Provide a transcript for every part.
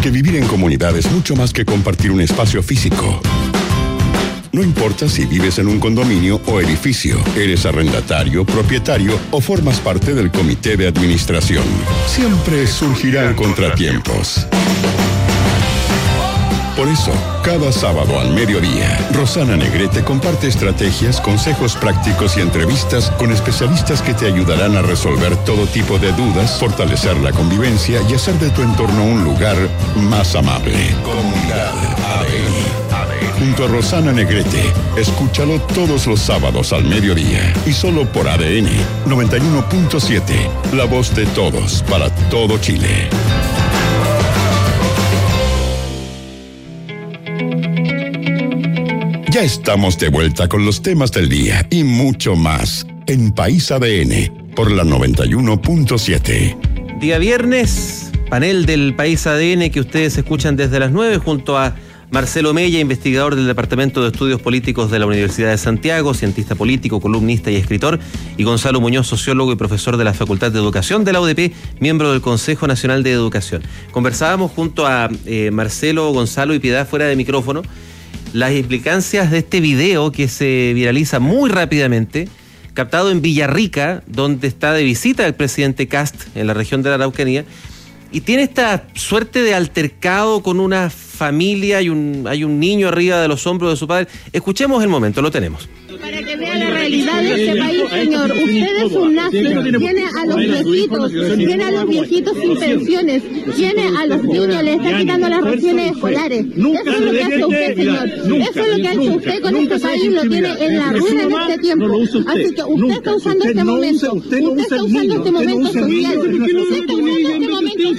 Porque vivir en comunidad es mucho más que compartir un espacio físico. No importa si vives en un condominio o edificio, eres arrendatario, propietario o formas parte del comité de administración. Siempre surgirán contratiempos. Por eso, cada sábado al mediodía, Rosana Negrete comparte estrategias, consejos prácticos y entrevistas con especialistas que te ayudarán a resolver todo tipo de dudas, fortalecer la convivencia y hacer de tu entorno un lugar más amable. Comunidad ADN. Junto a Rosana Negrete, escúchalo todos los sábados al mediodía y solo por ADN 91.7, la voz de todos para todo Chile. Ya estamos de vuelta con los temas del día y mucho más en País ADN por la 91.7. Día viernes, panel del País ADN que ustedes escuchan desde las 9 junto a Marcelo Mella, investigador del Departamento de Estudios Políticos de la Universidad de Santiago, cientista político, columnista y escritor, y Gonzalo Muñoz, sociólogo y profesor de la Facultad de Educación de la UDP, miembro del Consejo Nacional de Educación. Conversábamos junto a Marcelo, Gonzalo y Piedad fuera de micrófono las implicancias de este video que se viraliza muy rápidamente, captado en Villarrica, donde está de visita el presidente Kast en la región de la Araucanía, y tiene esta suerte de altercado con una familia, hay un niño arriba de los hombros de su padre. Escuchemos el momento, lo tenemos. Para que vea la realidad de este país, señor. Usted es un nazi, tiene a los viejitos sin pensiones, tiene a los niños, le está quitando las raciones escolares. Eso es lo que hace usted, señor. Eso es lo que ha hecho usted con este país, lo tiene en la ruina en este tiempo. Así que usted está usando este momento. Usted está usando este momento social. Usted está usando este momento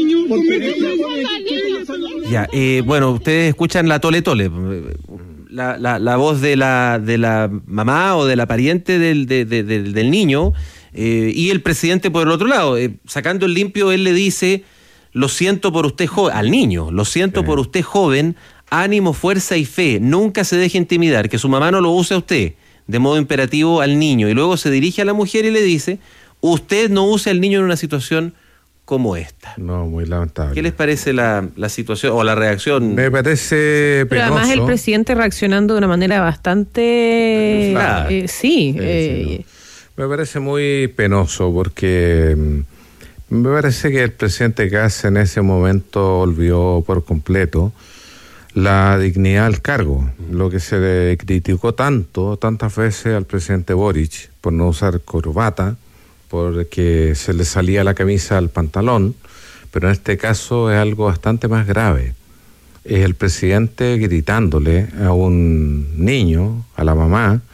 social. Ya, bueno, ustedes escuchan la tole tole. La voz de la mamá o de la pariente del niño y el presidente por el otro lado. Sacando el limpio, él le dice: lo siento por usted joven, al niño, lo siento por usted joven, ánimo, fuerza y fe, nunca se deje intimidar, que su mamá no lo use a usted, de modo imperativo al niño. Y luego se dirige a la mujer y le dice: usted no use al niño en una situación como esta. No, muy lamentable. ¿Qué les parece la situación o la reacción? Me parece penoso. Pero además el presidente reaccionando de una manera bastante... Me parece muy penoso porque me parece que el presidente Kast en ese momento olvidó por completo la dignidad del cargo. Lo que se le criticó tantas veces al presidente Boric por no usar corbata, porque se le salía la camisa al pantalón, pero en este caso es algo bastante más grave. Es el presidente gritándole a un niño, a la mamá,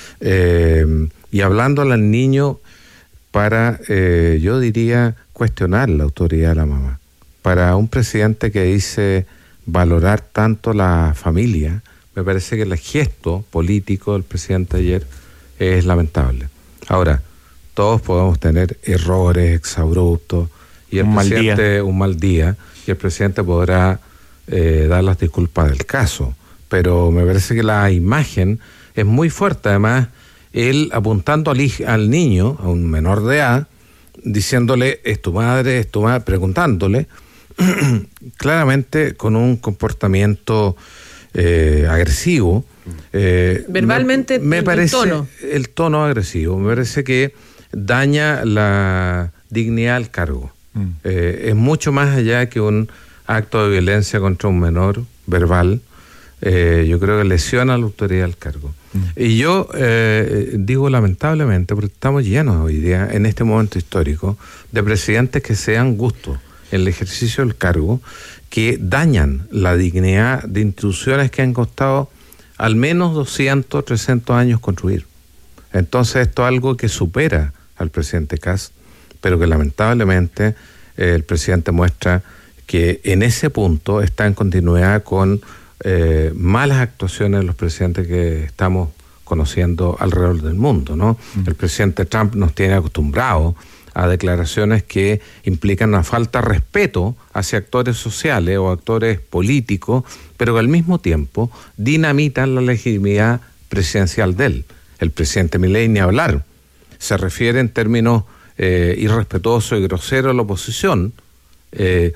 y hablándole al niño para, yo diría, cuestionar la autoridad de la mamá. Para un presidente que dice valorar tanto la familia, me parece que el gesto político del presidente ayer es lamentable. Ahora, todos podemos tener errores, exabruptos, y el presidente un mal día, y el presidente podrá dar las disculpas del caso, pero me parece que la imagen es muy fuerte. Además, él apuntando al niño, a un menor de edad, diciéndole: es tu madre, preguntándole, claramente con un comportamiento agresivo. Verbalmente, me parece el tono agresivo, me parece que daña la dignidad del cargo. Es mucho más allá que un acto de violencia contra un menor verbal. Yo creo que lesiona la autoridad del cargo. Y yo digo lamentablemente, porque estamos llenos hoy día, en este momento histórico, de presidentes que se dan gusto en el ejercicio del cargo, que dañan la dignidad de instituciones que han costado al menos 200, 300 años construir. Entonces esto es algo que supera al presidente Kast, pero que lamentablemente el presidente muestra que en ese punto está en continuidad con malas actuaciones de los presidentes que estamos conociendo alrededor del mundo, ¿no? El presidente Trump nos tiene acostumbrados a declaraciones que implican una falta de respeto hacia actores sociales o actores políticos, pero que al mismo tiempo dinamitan la legitimidad presidencial de él. El presidente Milei, ni hablar, se refiere en términos irrespetuosos y groseros a la oposición,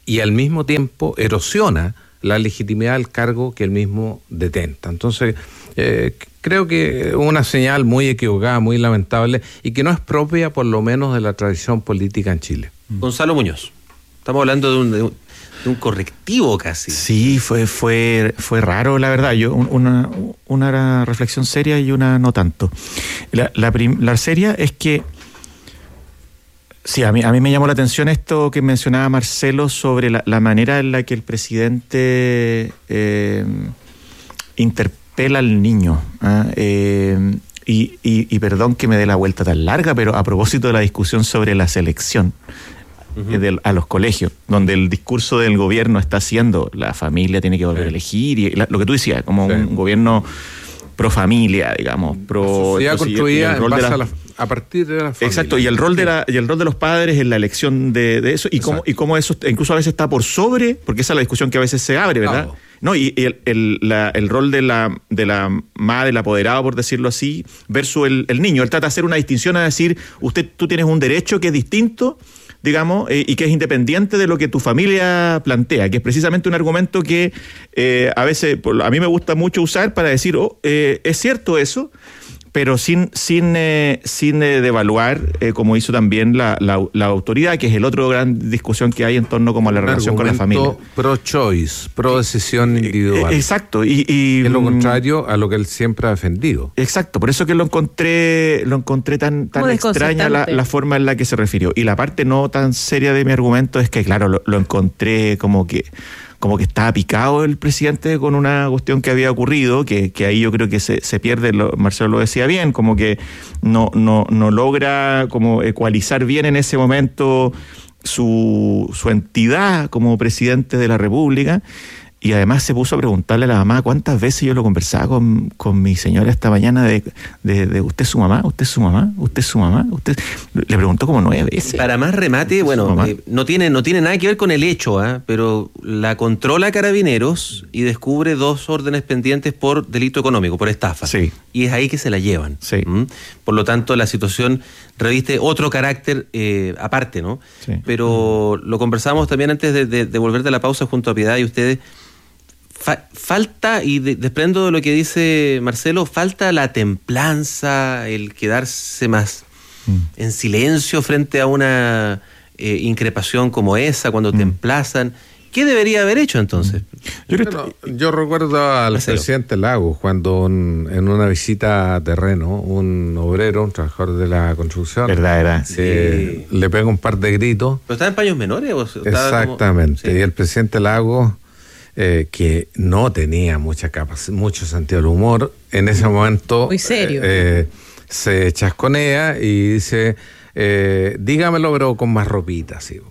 y al mismo tiempo erosiona la legitimidad del cargo que él mismo detenta. Entonces, creo que una señal muy equivocada, muy lamentable, y que no es propia, por lo menos, de la tradición política en Chile. Gonzalo Muñoz, estamos hablando de un correctivo casi. Sí, fue raro, la verdad. Yo una reflexión seria y una no tanto. La seria es que sí, a mí me llamó la atención esto que mencionaba Marcelo sobre la manera en la que el presidente interpela al niño. Y perdón que me dé la vuelta tan larga, pero a propósito de la discusión sobre la selección a los colegios, donde el discurso del gobierno está siendo la familia tiene que volver a elegir, y lo que tú decías, como un gobierno pro familia, digamos, pro sociedad construida en base a partir de la familia. Exacto, y el rol de los padres en la elección de eso, y cómo eso incluso a veces está por sobre, porque esa es la discusión que a veces se abre, ¿verdad? Claro. No, y el rol de la madre, el apoderado, por decirlo así, versus el niño. Él trata de hacer una distinción, a decir, tú tienes un derecho que es distinto, digamos, y que es independiente de lo que tu familia plantea, que es precisamente un argumento que a veces a mí me gusta mucho usar para decir, es cierto eso, pero sin devaluar, como hizo también la autoridad, que es el otro gran discusión que hay en torno como a la relación con la familia. Pro-choice, pro-decisión individual. Exacto. Y es lo contrario a lo que él siempre ha defendido. Exacto, por eso que lo encontré tan extraña la forma en la que se refirió. Y la parte no tan seria de mi argumento es que, claro, lo encontré como que estaba picado el presidente con una cuestión que había ocurrido, que ahí yo creo que se pierde, Marcelo lo decía bien, como que no logra como ecualizar bien en ese momento su entidad como presidente de la República. Y además se puso a preguntarle a la mamá cuántas veces yo lo conversaba con mi señora esta mañana de ¿usted es su mamá? ¿Usted es su mamá? ¿Usted es su mamá? ¿Usted? Le preguntó como 9 veces. Para más remate, bueno, no tiene nada que ver con el hecho, pero la controla Carabineros y descubre 2 órdenes pendientes por delito económico, por estafa. Sí. Y es ahí que se la llevan. Sí. Por lo tanto, la situación reviste otro carácter aparte, ¿no? Sí. Pero lo conversamos también antes de volver de la pausa junto a Piedad y ustedes. Falta, y desprendo de lo que dice Marcelo, falta la templanza, el quedarse más en silencio frente a una increpación como esa, cuando te emplazan. ¿Qué debería haber hecho entonces? Yo recuerdo al presidente Lagos cuando en una visita a terreno, un obrero, un trabajador de la construcción, ¿verdad? Le pega un par de gritos. ¿Pero estaba en paños menores? Exactamente, como... sí. Y el presidente Lagos, que no tenía mucho sentido del humor, en ese momento muy serio, se chasconea y dice, dígamelo pero con más ropita, ¿sí?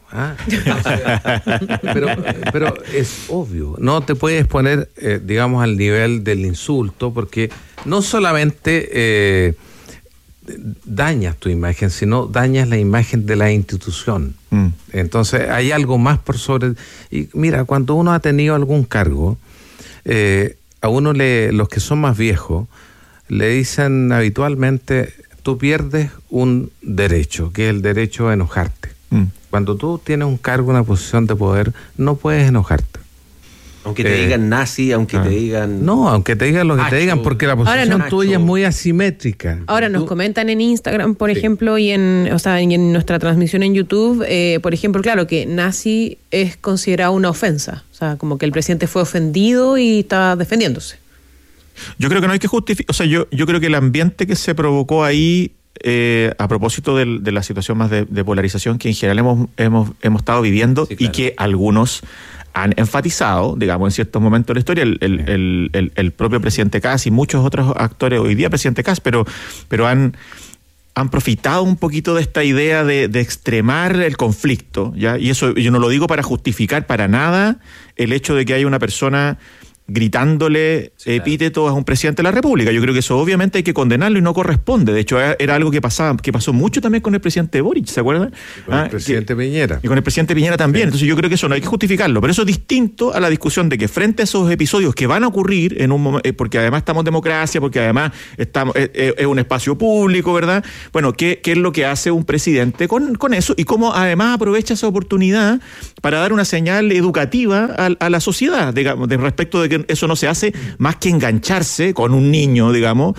pero es obvio, no te puedes poner digamos al nivel del insulto, porque no solamente dañas tu imagen, sino dañas la imagen de la institución. Entonces hay algo más por sobre. Y mira, cuando uno ha tenido algún cargo, a uno los que son más viejos le dicen habitualmente, tú pierdes un derecho, que es el derecho a enojarte. Cuando tú tienes un cargo, una posición de poder, no puedes enojarte. Aunque te digan nazi, aunque te digan... No, aunque te digan lo que te digan, porque la posición tuya es muy asimétrica. Ahora nos comentan en Instagram, por ejemplo, y en nuestra transmisión en YouTube, por ejemplo, claro, que nazi es considerado una ofensa. O sea, como que el presidente fue ofendido y está defendiéndose. Yo creo que no hay que justificar. O sea, yo creo que el ambiente que se provocó ahí, a propósito de la situación más de polarización que en general hemos estado viviendo, sí, claro, y que algunos han enfatizado, digamos, en ciertos momentos de la historia, el propio presidente Kast y muchos otros actores, hoy día presidente Kast, pero han profitado un poquito de esta idea de extremar el conflicto, ¿ya? Y eso yo no lo digo para justificar para nada el hecho de que haya una persona gritándole epítetos a un presidente de la República. Yo creo que eso obviamente hay que condenarlo y no corresponde. De hecho, era algo que pasó mucho también con el presidente Boric, ¿se acuerdan? Y con el presidente Piñera. Y con el presidente Piñera también. Sí. Entonces yo creo que eso no hay que justificarlo, pero eso es distinto a la discusión de que frente a esos episodios que van a ocurrir en un momento, porque además estamos en democracia, porque además es un espacio público, ¿verdad? Bueno, ¿qué es lo que hace un presidente con eso? Y cómo además aprovecha esa oportunidad para dar una señal educativa a la sociedad, digamos, respecto de que eso no se hace más que engancharse con un niño, digamos,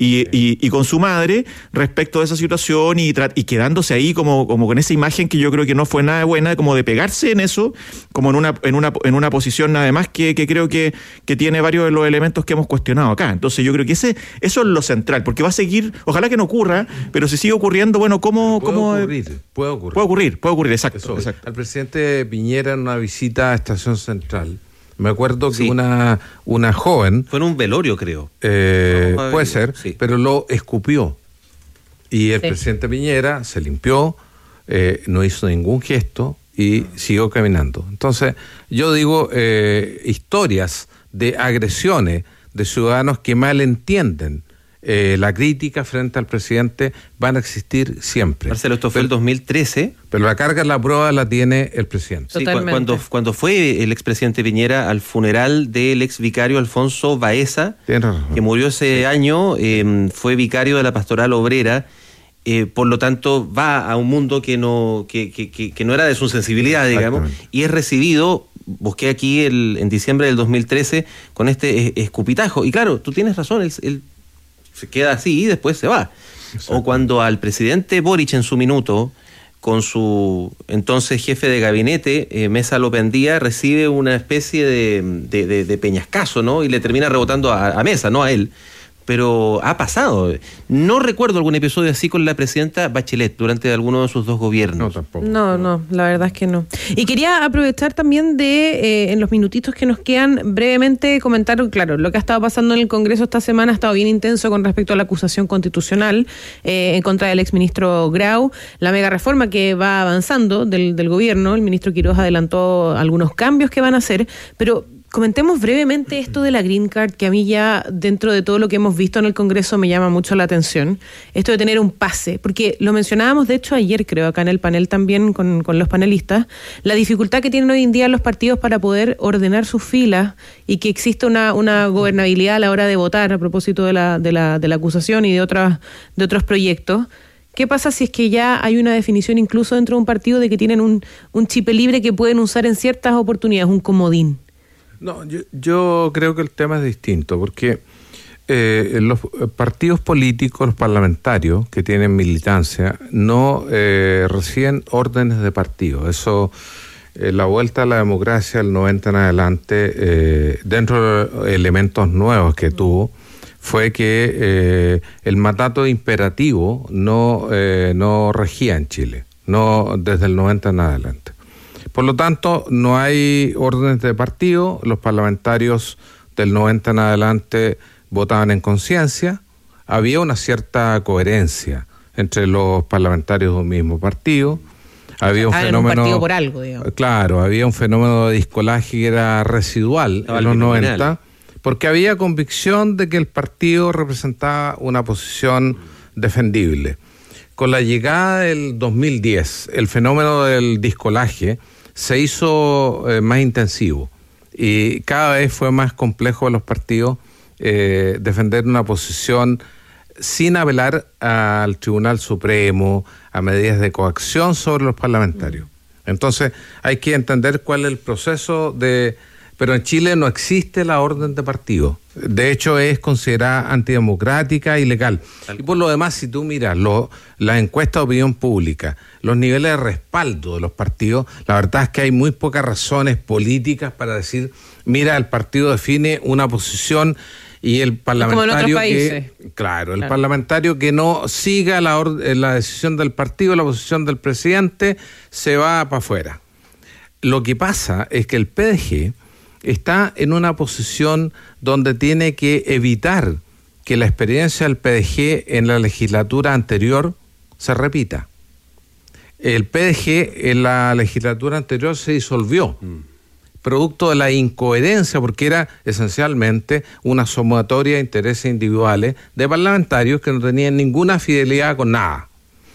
y con su madre respecto de esa situación y quedándose ahí como con esa imagen que yo creo que no fue nada buena, como de pegarse en eso, como en una posición además que creo que tiene varios de los elementos que hemos cuestionado acá. Entonces yo creo que eso es lo central, porque va a seguir, ojalá que no ocurra, pero si sigue ocurriendo, bueno, Puede ocurrir, exacto. Al presidente Piñera en una visita a Estación Central, me acuerdo que una joven... Fue en un velorio, creo. Puede ser, pero lo escupió. Y el presidente Piñera se limpió, no hizo ningún gesto y siguió caminando. Entonces, yo digo, historias de agresiones de ciudadanos que mal entienden la crítica frente al presidente van a existir siempre. Marcelo, esto fue el 2013. Pero la carga de la prueba la tiene el presidente. Sí, cuando fue el expresidente Piñera al funeral del ex vicario Alfonso Baeza, que murió ese año, fue vicario de la Pastoral Obrera, por lo tanto va a un mundo que no era de su sensibilidad, digamos, y es recibido, busqué aquí en diciembre del 2013, con este escupitajo. Y claro, tú tienes razón, él se queda así y después se va. Exacto. O cuando al presidente Boric en su minuto, con su entonces jefe de gabinete, Mesa Lopendía, recibe una especie de peñascazo, ¿no? Y le termina rebotando a Mesa, no a él. Pero ha pasado. No recuerdo algún episodio así con la presidenta Bachelet durante alguno de sus dos gobiernos. No, tampoco. No, la verdad es que no. Y quería aprovechar también en los minutitos que nos quedan, brevemente comentar, claro, lo que ha estado pasando en el Congreso esta semana ha estado bien intenso con respecto a la acusación constitucional en contra del exministro Grau, la mega reforma que va avanzando del gobierno. El ministro Quiroz adelantó algunos cambios que van a hacer, pero comentemos brevemente esto de la Green Card, que a mí ya, dentro de todo lo que hemos visto en el Congreso, me llama mucho la atención. Esto de tener un pase, porque lo mencionábamos, de hecho, ayer, creo, acá en el panel también con los panelistas, la dificultad que tienen hoy en día los partidos para poder ordenar sus filas y que exista una gobernabilidad a la hora de votar, a propósito de la acusación y de otros proyectos. ¿Qué pasa si es que ya hay una definición incluso dentro de un partido de que tienen un chip libre que pueden usar en ciertas oportunidades, un comodín? No, yo creo que el tema es distinto, porque los partidos políticos, los parlamentarios que tienen militancia, no reciben órdenes de partido. Eso, la vuelta a la democracia del 90 en adelante, dentro de elementos nuevos que tuvo, fue que el mandato imperativo no regía en Chile, no desde el 90 en adelante. Por lo tanto, no hay órdenes de partido, los parlamentarios del 90 en adelante votaban en conciencia, había una cierta coherencia entre los parlamentarios de un mismo partido, había un fenómeno... En un partido por algo, digamos. Claro, había un fenómeno de discolaje que era residual en los 90, porque había convicción de que el partido representaba una posición defendible. Con la llegada del 2010, el fenómeno del discolaje se hizo más intensivo y cada vez fue más complejo a los partidos defender una posición sin apelar al Tribunal Supremo, a medidas de coacción sobre los parlamentarios. Entonces hay que entender cuál es el proceso pero en Chile no existe la orden de partido. De hecho, es considerada antidemocrática y ilegal. Y por lo demás, si tú miras la encuesta de opinión pública, los niveles de respaldo de los partidos, la verdad es que hay muy pocas razones políticas para decir, mira, el partido define una posición y el parlamentario parlamentario que no siga la decisión del partido, la posición del presidente, se va para afuera. Lo que pasa es que el PDG está en una posición donde tiene que evitar que la experiencia del PDG en la legislatura anterior se repita. El PDG en la legislatura anterior se disolvió, producto de la incoherencia, porque era esencialmente una sumatoria de intereses individuales de parlamentarios que no tenían ninguna fidelidad con nada.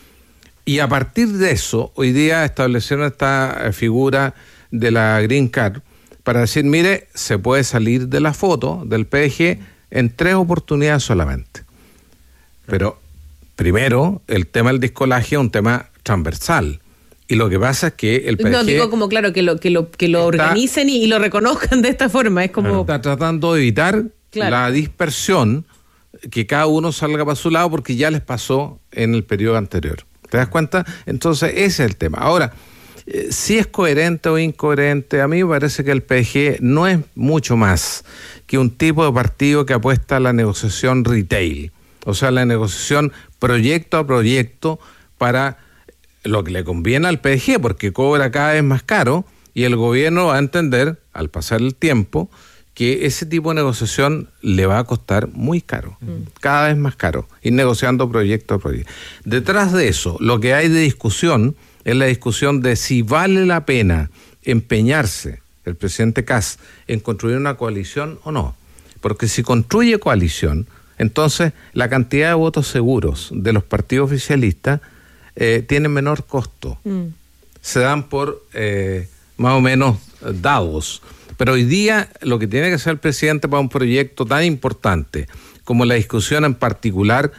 Y a partir de eso, hoy día establecieron esta figura de la Green Card para decir, mire, se puede salir de la foto del PDG en 3 oportunidades solamente. Pero primero, el tema del discolaje es un tema transversal. Y lo que pasa es que el PDG... No, digo como claro, que lo organicen y lo reconozcan de esta forma. Es como... Está tratando de evitar la dispersión, que cada uno salga para su lado, porque ya les pasó en el periodo anterior. ¿Te das cuenta? Entonces, ese es el tema. Ahora, si es coherente o incoherente, a mí me parece que el PDG no es mucho más que un tipo de partido que apuesta a la negociación retail. O sea, la negociación proyecto a proyecto para lo que le conviene al PDG, porque cobra cada vez más caro y el gobierno va a entender, al pasar el tiempo, que ese tipo de negociación le va a costar muy caro, cada vez más caro, ir negociando proyecto a proyecto. Detrás de eso, lo que hay de discusión es la discusión de si vale la pena empeñarse el presidente Kast en construir una coalición o no. Porque si construye coalición, entonces la cantidad de votos seguros de los partidos oficialistas tiene menor costo. Se dan por más o menos dados. Pero hoy día lo que tiene que hacer el presidente para un proyecto tan importante como la discusión en particular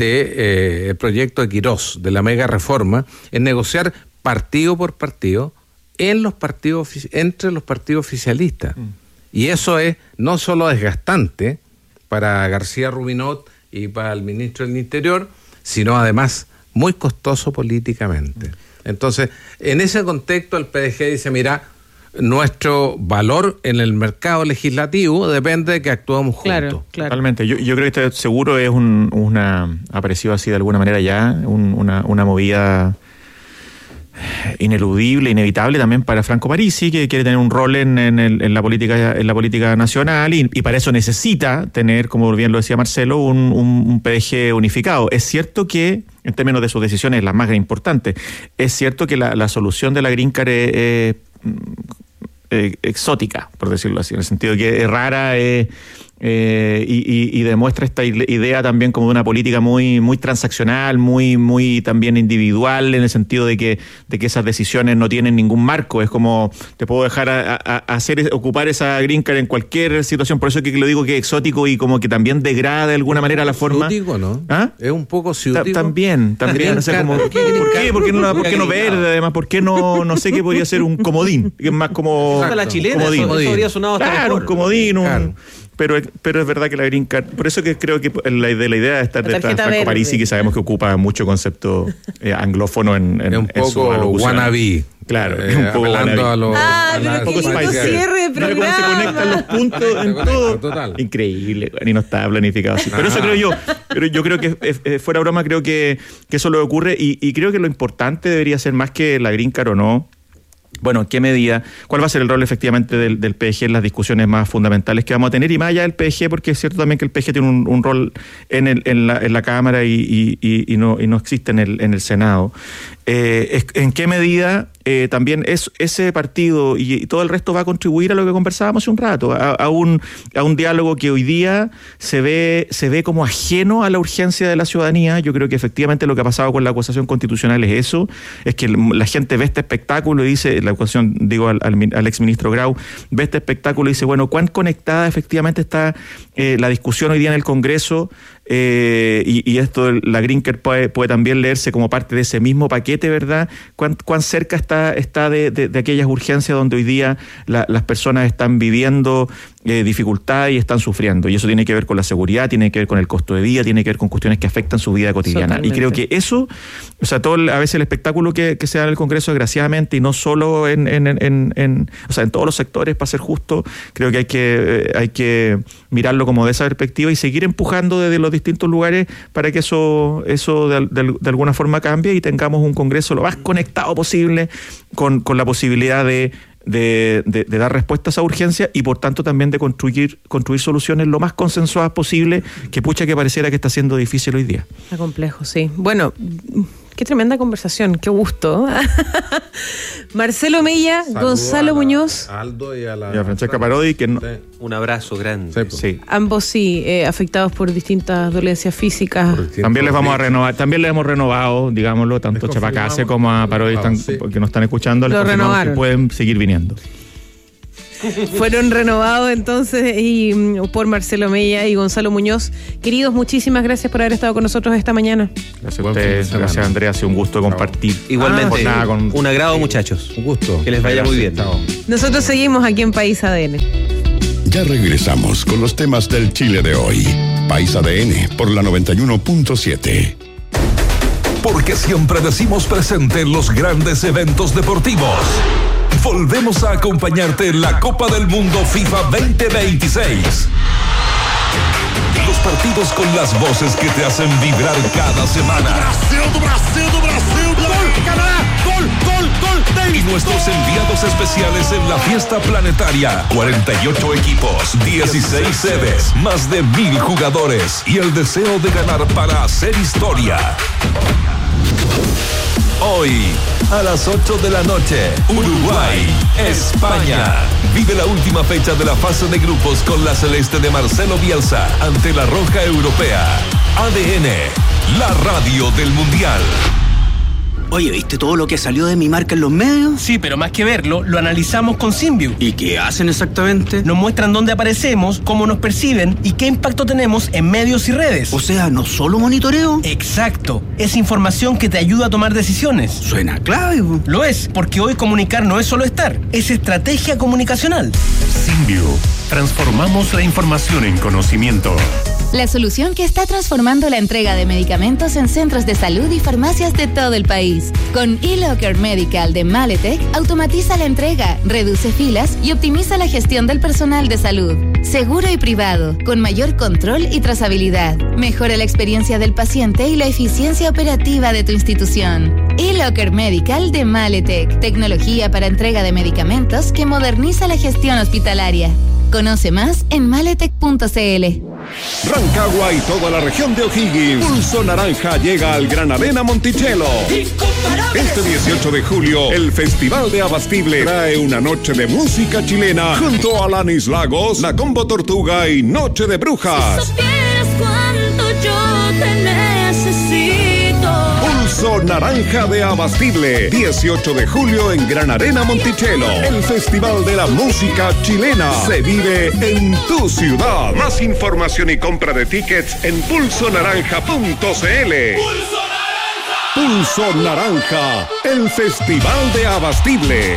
del proyecto de Quirós, de la mega reforma, es negociar partido por partido entre los partidos oficialistas. Y eso es no solo desgastante para García Rubinot y para el ministro del Interior, sino además muy costoso políticamente. Entonces, en ese contexto el PDG dice, mira, nuestro valor en el mercado legislativo depende de que actuemos juntos. Claro. Totalmente. Yo creo que este seguro es aparecido así de alguna manera ya, una movida ineludible, inevitable también para Franco Parisi, que quiere tener un rol en la política nacional y para eso necesita tener, como bien lo decía Marcelo, un PDG unificado. Es cierto que, en términos de sus decisiones, las más importantes, es cierto que la solución de la Green Card es exótica, por decirlo así, en el sentido de que es rara y demuestra esta idea también como de una política muy, muy transaccional, muy también individual, en el sentido de que esas decisiones no tienen ningún marco. Es como te puedo dejar ocupar esa Green Card en cualquier situación. Por eso es que lo digo que es exótico y como que también degrada de alguna manera la forma. Ciútico, ¿no? ¿Ah? Es un poco ciútico. También. O sea, como, ¿por qué no verde? Además, ¿por qué no sé qué podría ser un comodín? Que es más como la chilena, comodín. eso habría sonado hasta claro, mejor. Un comodín, Pero es verdad que la Green Card, por eso que creo que la idea de estar detrás de Franco Parisi, que sabemos que ocupa mucho concepto anglófono en un poco wannabe. Claro, es un poco un poco cierre de programa. Se conectan los puntos en todo. Total. Increíble, y no estaba planificado así. Pero eso creo yo. Pero yo creo que, fuera broma, creo que eso lo ocurre y creo que lo importante debería ser más que la Green Card o no. Bueno, ¿en qué medida? ¿Cuál va a ser el rol efectivamente del PDG en las discusiones más fundamentales que vamos a tener? Y más allá del PDG, porque es cierto también que el PDG tiene un rol en la Cámara y no existe en el Senado. ¿En qué medida también ese partido y todo el resto va a contribuir a lo que conversábamos hace un rato, a un diálogo que hoy día se ve como ajeno a la urgencia de la ciudadanía? Yo creo que efectivamente lo que ha pasado con la acusación constitucional es eso, es que la gente ve este espectáculo y dice, la acusación, digo al exministro Grau, ve este espectáculo y dice, bueno, ¿cuán conectada efectivamente está la discusión hoy día en el Congreso? Y esto, la Green Card puede también leerse como parte de ese mismo paquete, ¿verdad? ¿Cuán cerca está de aquellas urgencias donde hoy día las personas están viviendo dificultades y están sufriendo? Y eso tiene que ver con la seguridad, tiene que ver con el costo de vida, tiene que ver con cuestiones que afectan su vida cotidiana. Totalmente. Y creo que eso, o sea, a veces el espectáculo que se da en el Congreso, desgraciadamente, y no solo en todos los sectores, para ser justo, creo que hay que mirarlo como de esa perspectiva y seguir empujando desde los distintos lugares para que eso de alguna forma cambie y tengamos un Congreso lo más conectado posible con la posibilidad de dar respuestas a urgencias y por tanto también de construir soluciones lo más consensuadas posible, que pareciera que está siendo difícil hoy día. Está complejo, sí. Bueno, Qué tremenda conversación, qué gusto. Marcelo Mella, Gonzalo Muñoz. A Aldo y a Francesca Parodi, que un abrazo grande. Sí. Ambos afectados por distintas dolencias físicas. También les vamos a renovar, también les hemos renovado, digámoslo, tanto a Chapacase como a Parodi que nos están escuchando, les confirmamos que pueden seguir viniendo. Fueron renovados entonces y por Marcelo Mella y Gonzalo Muñoz. Queridos, muchísimas gracias por haber estado con nosotros esta mañana. Gracias a ustedes, gracias Andrea, ha sido un gusto compartir. Igualmente, un agrado, muchachos. Un gusto. Que les vaya muy bien. Nosotros seguimos aquí en País ADN. Ya regresamos con los temas del Chile de hoy. País ADN por la 91.7. Porque siempre decimos presente en los grandes eventos deportivos. Volvemos a acompañarte en la Copa del Mundo FIFA 2026. Los partidos con las voces que te hacen vibrar cada semana. Brasil. ¡Gol, Canadá! ¡Gol! Y nuestros enviados especiales en la fiesta planetaria. 48 equipos, 16 sedes, más de 1,000 jugadores y el deseo de ganar para hacer historia. Hoy, a las 8 de la noche, Uruguay, España. Vive la última fecha de la fase de grupos con la celeste de Marcelo Bielsa ante la roja europea. ADN, la radio del Mundial. Oye, ¿viste todo lo que salió de mi marca en los medios? Sí, pero más que verlo, lo analizamos con Simview. ¿Y qué hacen exactamente? Nos muestran dónde aparecemos, cómo nos perciben y qué impacto tenemos en medios y redes. O sea, ¿no solo monitoreo? Exacto. Es información que te ayuda a tomar decisiones. Suena clave. Lo es, porque hoy comunicar no es solo estar, es estrategia comunicacional. Simview. Transformamos la información en conocimiento. La solución que está transformando la entrega de medicamentos en centros de salud y farmacias de todo el país. Con eLocker Medical de Maletec, automatiza la entrega, reduce filas y optimiza la gestión del personal de salud. Seguro y privado, con mayor control y trazabilidad. Mejora la experiencia del paciente y la eficiencia operativa de tu institución. eLocker Medical de Maletec, tecnología para entrega de medicamentos que moderniza la gestión hospitalaria. Conoce más en maletec.cl. Rancagua y toda la región de O'Higgins. Pulso Naranja llega al Gran Arena Monticello. Este 18 de julio, el Festival de Abastible trae una noche de música chilena junto a Alanis Lagos, La Combo Tortuga y Noche de Brujas. Si supieras cuánto yo te necesito. Pulso Naranja de Abastible, 18 de julio en Gran Arena Monticello. El Festival de la Música Chilena se vive en tu ciudad. Más información y compra de tickets en pulsonaranja.cl. Pulso Naranja, el Festival de Abastible.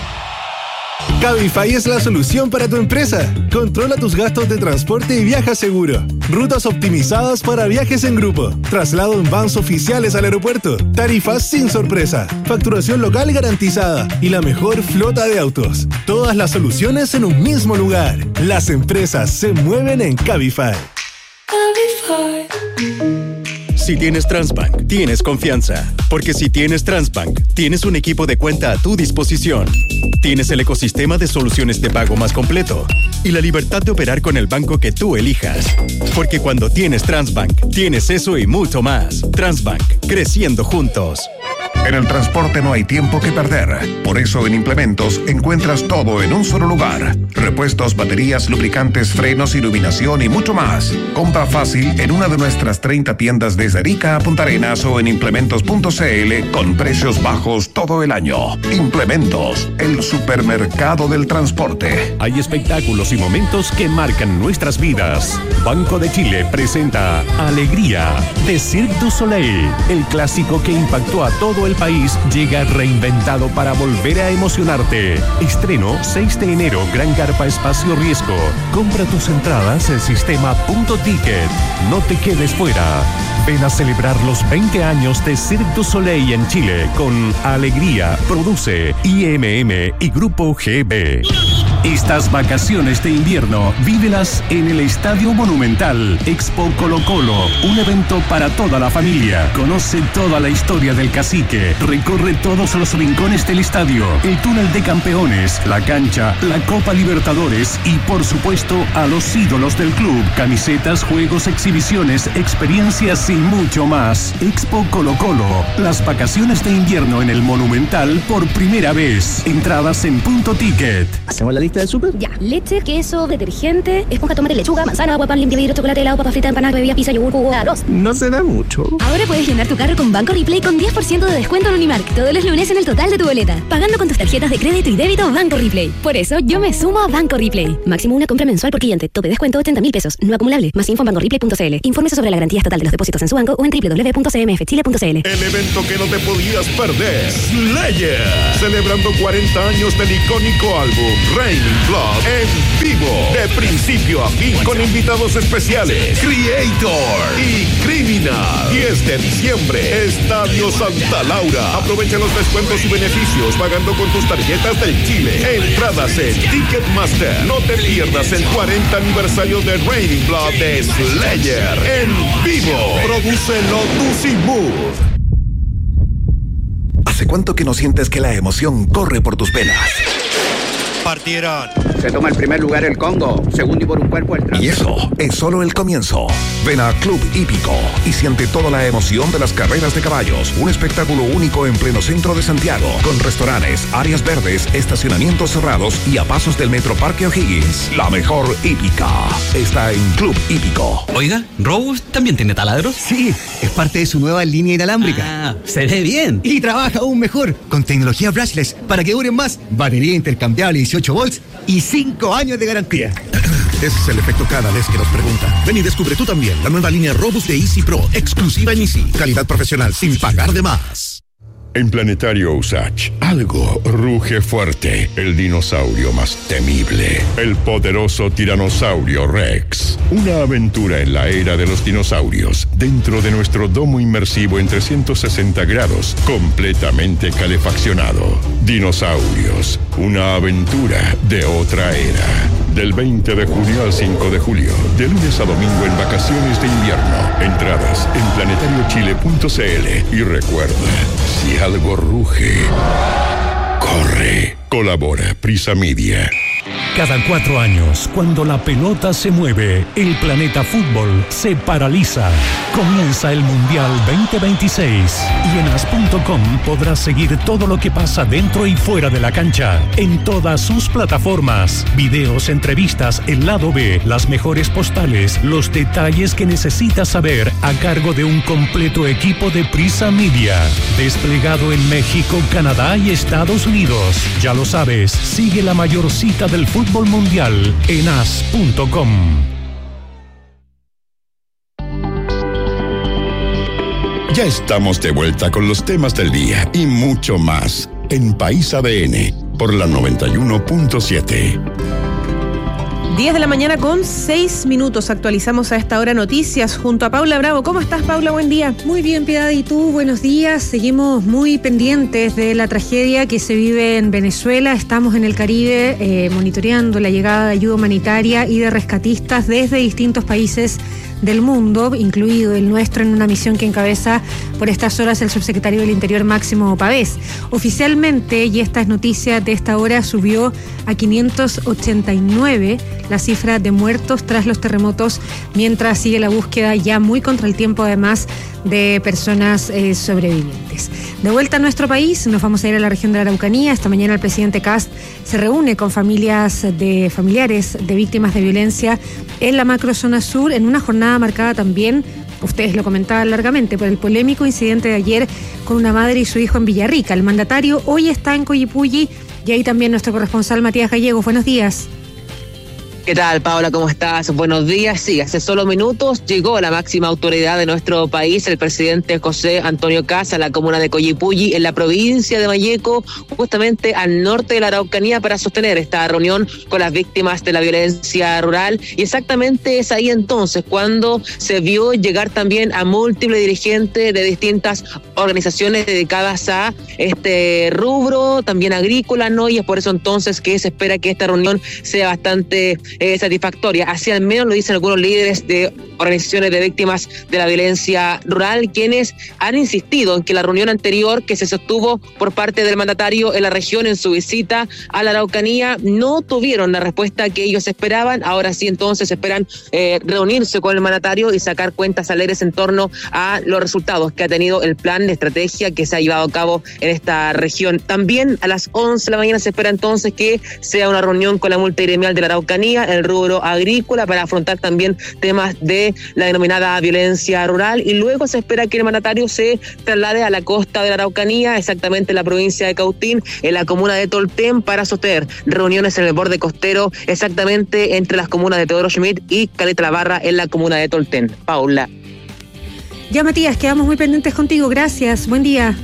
Cabify es la solución para tu empresa. Controla tus gastos de transporte y viaja seguro. Rutas optimizadas para viajes en grupo. Traslado en vans oficiales al aeropuerto. Tarifas sin sorpresa. Facturación local garantizada. Y la mejor flota de autos. Todas las soluciones en un mismo lugar. Las empresas se mueven en Cabify. Cabify. Si tienes Transbank, tienes confianza. Porque si tienes Transbank, tienes un equipo de cuenta a tu disposición. Tienes el ecosistema de soluciones de pago más completo y la libertad de operar con el banco que tú elijas. Porque cuando tienes Transbank, tienes eso y mucho más. Transbank, creciendo juntos. En el transporte no hay tiempo que perder. Por eso en Implementos encuentras todo en un solo lugar. Repuestos, baterías, lubricantes, frenos, iluminación y mucho más. Compra fácil en una de nuestras 30 tiendas desde Arica a Punta Arenas o en implementos.cl con precios bajos todo el año. Implementos, el supermercado del transporte. Hay espectáculos y momentos que marcan nuestras vidas. Banco de Chile presenta Alegría de Cirque du Soleil. El clásico que impactó a todo el país llega reinventado para volver a emocionarte. Estreno 6 de enero, Gran Carpa Espacio Riesgo. Compra tus entradas en sistema.ticket. No te quedes fuera. Ven a celebrar los 20 años de Cirque du Soleil en Chile con Alegría. Produce IMM y Grupo GB. Estas vacaciones de invierno, vívelas en el Estadio Monumental. Expo Colo Colo, un evento para toda la familia. Conoce toda la historia del Cacique. Recorre todos los rincones del estadio, el túnel de campeones, la cancha, la Copa Libertadores y, por supuesto, a los ídolos del club. Camisetas, juegos, exhibiciones, experiencias y mucho más. Expo Colo Colo, las vacaciones de invierno en el Monumental por primera vez. Entradas en Punto Ticket. ¿Hacemos la lista del súper? Ya. Leche, queso, detergente, esponja, tomate, lechuga, manzana, agua, pan, limpia, vidrio, chocolate, helado, papa frita, empanada, bebida, pizza, yogur, jugo, arroz. No se da mucho. Ahora puedes llenar tu carro con Banco Replay con 10% de descuento en Unimark todos los lunes en el total de tu boleta, pagando con tus tarjetas de crédito y débito Banco Replay. Por eso yo me sumo a Banco Replay. Máximo una compra mensual por cliente. Tope descuento 80.000 pesos. No acumulable. Más info en bancoreplay.cl. Infórmese sobre la garantía estatal de los depósitos en su banco o en www.cmfchile.cl. El evento que no te podías perder. Slayer. Celebrando 40 años del icónico álbum Raining Blood en vivo. De principio a fin con invitados especiales. Creator y Criminal. 10 de diciembre. Estadio Santa Laura. Aprovecha los descuentos y beneficios pagando con tus tarjetas del Chile. Entradas en Ticketmaster. No te pierdas el 40 aniversario de Raining Blood de Slayer en vivo. Produce Lotus y Mood. ¿Hace cuánto que no sientes que la emoción corre por tus venas? Partieron. Se toma el primer lugar el Congo, segundo y por un cuerpo el Y eso es solo el comienzo. Ven a Club Hípico y siente toda la emoción de las carreras de caballos. Un espectáculo único en pleno centro de Santiago, con restaurantes, áreas verdes, estacionamientos cerrados y a pasos del Metro Parque O'Higgins. La mejor hípica está en Club Hípico. Oiga, ¿Rose también tiene taladros? Sí, es parte de su nueva línea inalámbrica. Ah, se ve bien. Y trabaja aún mejor, con tecnología brushless para que duren más, batería intercambiable 18 volts y 5 años de garantía. Ese es el efecto cada vez que nos preguntan. Ven y descubre tú también la nueva línea Robust de Easy Pro, exclusiva en Easy. Calidad profesional sin pagar de más. En Planetario Usach, algo ruge fuerte. El dinosaurio más temible. El poderoso tiranosaurio Rex. Una aventura en la era de los dinosaurios. Dentro de nuestro domo inmersivo en 360 grados. Completamente calefaccionado. Dinosaurios. Una aventura de otra era. Del 20 de junio al 5 de julio. De lunes a domingo en vacaciones de invierno. Entradas en planetariochile.cl. Y recuerda, si algo ruge, corre. Colabora Prisa Media. Cada 4 años, cuando la pelota se mueve, el planeta fútbol se paraliza. Comienza el Mundial 2026 y en as.com podrás seguir todo lo que pasa dentro y fuera de la cancha, en todas sus plataformas. Videos, entrevistas, el lado B, las mejores postales, los detalles que necesitas saber a cargo de un completo equipo de Prisa Media, desplegado en México, Canadá y Estados Unidos. Ya lo sabes, sigue la mayor cita del fútbol mundial en as.com. Ya estamos de vuelta con los temas del día y mucho más en País ADN por la 91.7. 10 de la mañana con 6 minutos. Actualizamos a esta hora noticias junto a Paula Bravo. ¿Cómo estás, Paula? Buen día. Muy bien, Piedad. ¿Y tú? Buenos días. Seguimos muy pendientes de la tragedia que se vive en Venezuela. Estamos en el Caribe monitoreando la llegada de ayuda humanitaria y de rescatistas desde distintos países del mundo, incluido el nuestro, en una misión que encabeza por estas horas el subsecretario del Interior, Máximo Pavés. Oficialmente, y esta es noticia de esta hora, subió a 589 la cifra de muertos tras los terremotos, mientras sigue la búsqueda ya muy contra el tiempo, además, de personas sobrevivientes. De vuelta a nuestro país, nos vamos a ir a la región de la Araucanía. Esta mañana el presidente Kast se reúne con familiares de víctimas de violencia en la macrozona sur, en una jornada marcada también, ustedes lo comentaban largamente, por el polémico incidente de ayer con una madre y su hijo en Villarrica. El mandatario hoy está en Coyipulli y ahí también nuestro corresponsal Matías Gallegos. Buenos días. ¿Qué tal, Paola? ¿Cómo estás? Buenos días. Sí, hace solo minutos llegó la máxima autoridad de nuestro país, el presidente José Antonio Kast, a la comuna de Coyipulli, en la provincia de Malleco, justamente al norte de la Araucanía, para sostener esta reunión con las víctimas de la violencia rural. Y exactamente es ahí entonces cuando se vio llegar también a múltiples dirigentes de distintas organizaciones dedicadas a este rubro, también agrícola, ¿no? Y es por eso entonces que se espera que esta reunión sea bastante satisfactoria. Así al menos lo dicen algunos líderes de organizaciones de víctimas de la violencia rural, quienes han insistido en que la reunión anterior que se sostuvo por parte del mandatario en la región en su visita a la Araucanía no tuvieron la respuesta que ellos esperaban. Ahora sí, entonces esperan reunirse con el mandatario y sacar cuentas alegres en torno a los resultados que ha tenido el plan de estrategia que se ha llevado a cabo en esta región. También a las 11 de la mañana se espera entonces que sea una reunión con la multigremial de la Araucanía, el rubro agrícola, para afrontar también temas de la denominada violencia rural, y luego se espera que el mandatario se traslade a la costa de la Araucanía, exactamente en la provincia de Cautín, en la comuna de Tolten, para sostener reuniones en el borde costero, exactamente entre las comunas de Teodoro Schmidt y Caleta la Barra, en la comuna de Tolten. Paula. Ya, Matías, quedamos muy pendientes contigo. Gracias. Buen día.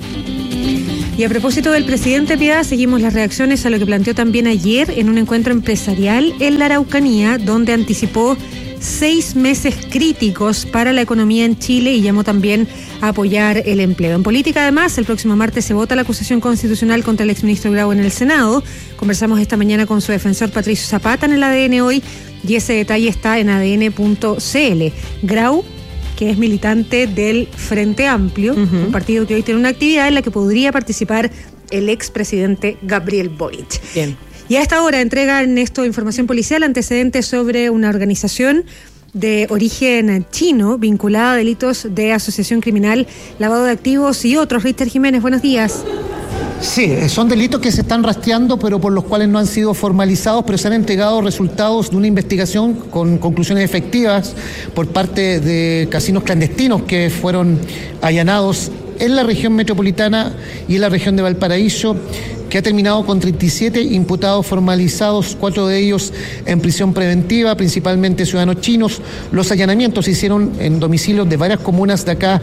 Y a propósito del presidente, Piedad, seguimos las reacciones a lo que planteó también ayer en un encuentro empresarial en la Araucanía, donde anticipó 6 meses críticos para la economía en Chile y llamó también a apoyar el empleo. En política, además, el próximo martes se vota la acusación constitucional contra el exministro Grau en el Senado. Conversamos esta mañana con su defensor Patricio Zapata en el ADN Hoy, y ese detalle está en adn.cl. Grau, que es militante del Frente Amplio, un partido que hoy tiene una actividad en la que podría participar el expresidente Gabriel Boric. Bien. Y a esta hora entregan esto información policial, antecedentes sobre una organización de origen chino vinculada a delitos de asociación criminal, lavado de activos y otros. Richter Jiménez, buenos días. Sí, son delitos que se están rastreando, pero por los cuales no han sido formalizados, pero se han entregado resultados de una investigación con conclusiones efectivas por parte de casinos clandestinos que fueron allanados en la región metropolitana y en la región de Valparaíso, que ha terminado con 37 imputados formalizados, 4 de ellos en prisión preventiva, principalmente ciudadanos chinos. Los allanamientos se hicieron en domicilios de varias comunas de acá,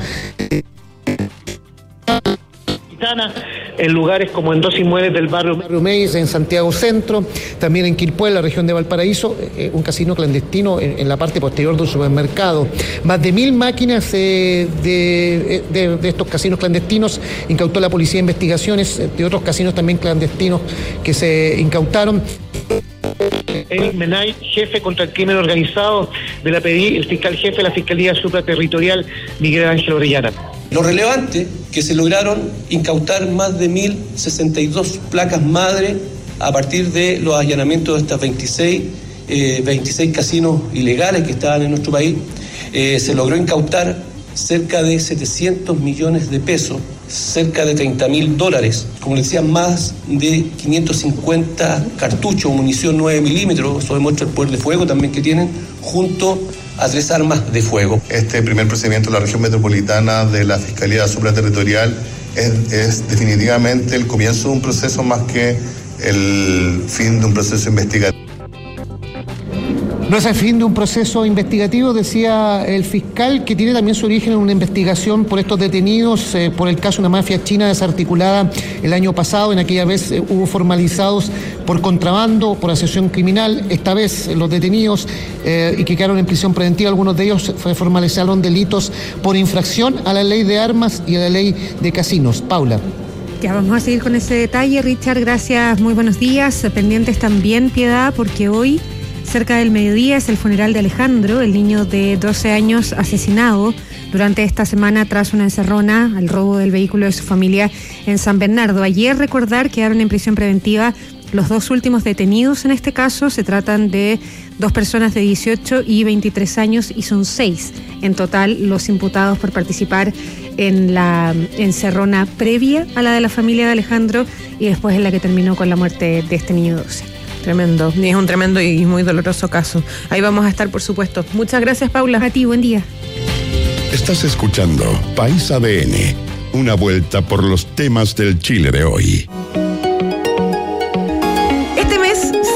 en lugares como en 2 inmuebles del barrio Meis, en Santiago Centro, también en Quilpué, en la región de Valparaíso, un casino clandestino en la parte posterior de un supermercado. Más de 1.000 máquinas de estos casinos clandestinos incautó la Policía de Investigaciones, de otros casinos también clandestinos que se incautaron. El Menay, jefe contra el crimen organizado de la PDI, el fiscal jefe de la Fiscalía Supraterritorial, Miguel Ángel Orellana. Lo relevante, que se lograron incautar más de 1.062 placas madre a partir de los allanamientos de estas 26 casinos ilegales que estaban en nuestro país. Se logró incautar cerca de 700 millones de pesos, cerca de $30.000, como les decía, más de 550 cartuchos, munición 9 milímetros, eso demuestra el poder de fuego también que tienen, junto a 3 armas de fuego. Este primer procedimiento en la región metropolitana de la Fiscalía Supraterritorial es definitivamente el comienzo de un proceso más que el fin de un proceso investigativo. No es el fin de un proceso investigativo, decía el fiscal, que tiene también su origen en una investigación por estos detenidos, por el caso de una mafia china desarticulada el año pasado. En aquella vez hubo formalizados por contrabando, por asociación criminal. Esta vez los detenidos y que quedaron en prisión preventiva, algunos de ellos formalizaron delitos por infracción a la ley de armas y a la ley de casinos. Paula. Ya vamos a seguir con ese detalle, Richard. Gracias, muy buenos días. Pendientes también, Piedad, porque hoy, cerca del mediodía, es el funeral de Alejandro, el niño de 12 años asesinado durante esta semana tras una encerrona al robo del vehículo de su familia en San Bernardo. Ayer, recordar, quedaron en prisión preventiva los 2 últimos detenidos en este caso. Se tratan de 2 personas de 18 y 23 años y son 6 en total los imputados por participar en la encerrona previa a la de la familia de Alejandro y después en la que terminó con la muerte de este niño de 12. Tremendo, y es un tremendo y muy doloroso caso. Ahí vamos a estar, por supuesto. Muchas gracias, Paula. A ti, buen día. Estás escuchando País ADN, una vuelta por los temas del Chile de hoy. Este mes celebramos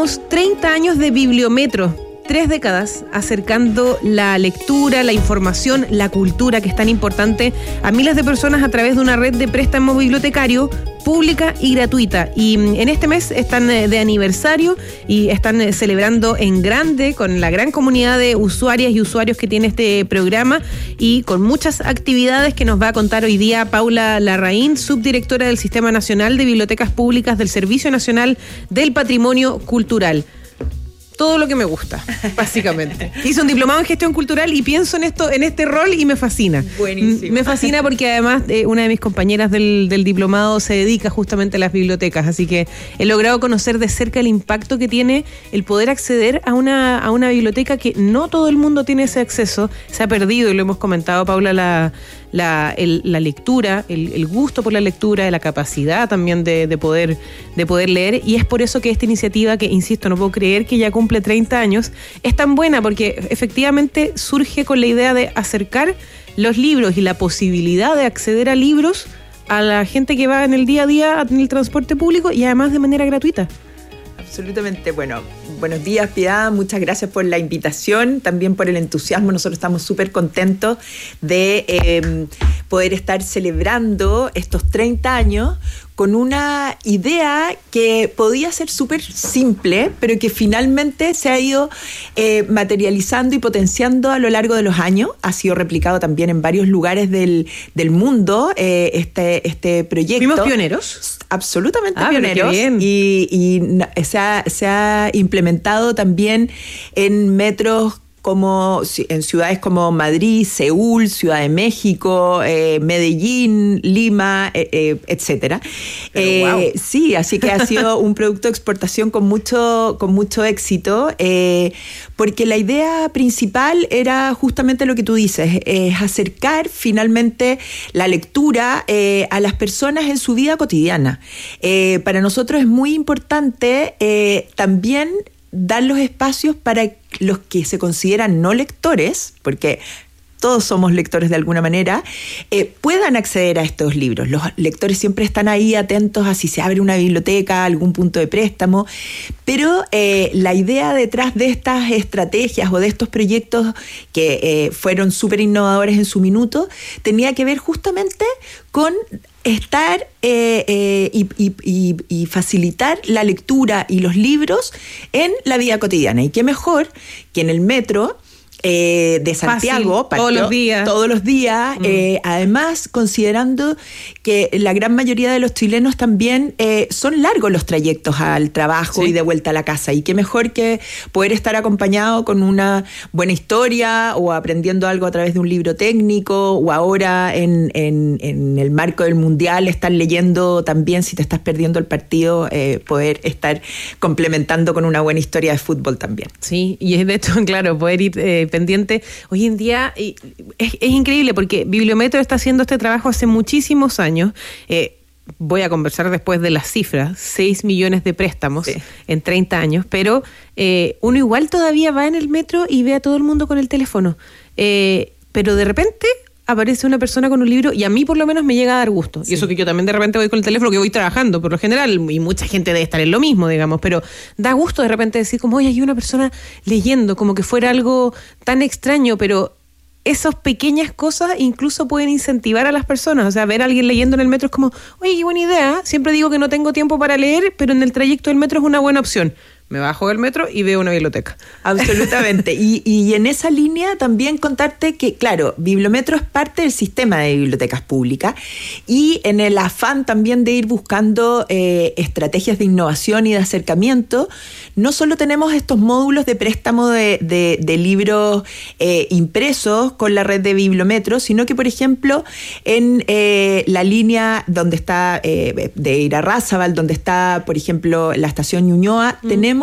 Cumplimos 30 años de Bibliometro. 3 décadas acercando la lectura, la información, la cultura, que es tan importante a miles de personas a través de una red de préstamo bibliotecario pública y gratuita. Y en este mes están de aniversario y están celebrando en grande con la gran comunidad de usuarias y usuarios que tiene este programa y con muchas actividades que nos va a contar hoy día Paula Larraín, subdirectora del Sistema Nacional de Bibliotecas Públicas del Servicio Nacional del Patrimonio Cultural. Todo lo que me gusta, básicamente. Hice un diplomado en gestión cultural y pienso en este rol y me fascina. Buenísimo. Me fascina porque además una de mis compañeras del diplomado se dedica justamente a las bibliotecas, así que he logrado conocer de cerca el impacto que tiene el poder acceder a una biblioteca, que no todo el mundo tiene ese acceso. Se ha perdido, y lo hemos comentado, Paula, la lectura, el gusto por la lectura, la capacidad también de poder leer, y es por eso que esta iniciativa, que insisto, no puedo creer que ya cumple 30 años, es tan buena, porque efectivamente surge con la idea de acercar los libros y la posibilidad de acceder a libros a la gente que va en el día a día en el transporte público, y además de manera gratuita. Absolutamente. Bueno, buenos días, Piedad, muchas gracias por la invitación, también por el entusiasmo. Nosotros estamos súper contentos de poder estar celebrando estos 30 años con una idea que podía ser súper simple, pero que finalmente se ha ido materializando y potenciando a lo largo de los años. Ha sido replicado también en varios lugares del mundo este proyecto. ¿Fuimos pioneros? Absolutamente pioneros. Y se ha implementado también en metros, como en ciudades como Madrid, Seúl, Ciudad de México, Medellín, Lima, etcétera. Wow. Sí, así que ha sido un producto de exportación con mucho éxito, porque la idea principal era justamente lo que tú dices, es acercar finalmente la lectura a las personas en su vida cotidiana. Para nosotros es muy importante también dar los espacios para los que se consideran no lectores, porque todos somos lectores de alguna manera, puedan acceder a estos libros. Los lectores siempre están ahí atentos a si se abre una biblioteca, algún punto de préstamo, pero la idea detrás de estas estrategias o de estos proyectos que fueron súper innovadores en su minuto, tenía que ver justamente con estar y facilitar la lectura y los libros en la vida cotidiana. Y qué mejor que en el metro de Santiago, todos los días. Además, considerando que la gran mayoría de los chilenos también son largos los trayectos al trabajo y de vuelta a la casa, y qué mejor que poder estar acompañado con una buena historia o aprendiendo algo a través de un libro técnico, o ahora en el marco del Mundial estar leyendo también, si te estás perdiendo el partido, poder estar complementando con una buena historia de fútbol también. Sí, y es de hecho, claro, poder ir pendiente. Hoy en día es increíble, porque Bibliometro está haciendo este trabajo hace muchísimos años. Voy a conversar después de las cifras, 6 millones de préstamos en 30 años, pero uno igual todavía va en el metro y ve a todo el mundo con el teléfono. Pero de repente aparece una persona con un libro, y a mí por lo menos me llega a dar gusto. Y eso que yo también de repente voy con el teléfono, que voy trabajando por lo general, y mucha gente debe estar en lo mismo, digamos, pero da gusto de repente decir como, oye, hay una persona leyendo, como que fuera algo tan extraño, pero esas pequeñas cosas incluso pueden incentivar a las personas. O sea, ver a alguien leyendo en el metro es como, oye, qué buena idea. Siempre digo que no tengo tiempo para leer, pero en el trayecto del metro es una buena opción. Me bajo del metro y veo una biblioteca. Absolutamente. Y en esa línea también contarte que, claro, Bibliometro es parte del sistema de bibliotecas públicas, y en el afán también de ir buscando estrategias de innovación y de acercamiento, no solo tenemos estos módulos de préstamo de libros impresos con la red de Bibliometro, sino que, por ejemplo, en la línea donde está de Irarrázaval, donde está, por ejemplo, la estación Ñuñoa, tenemos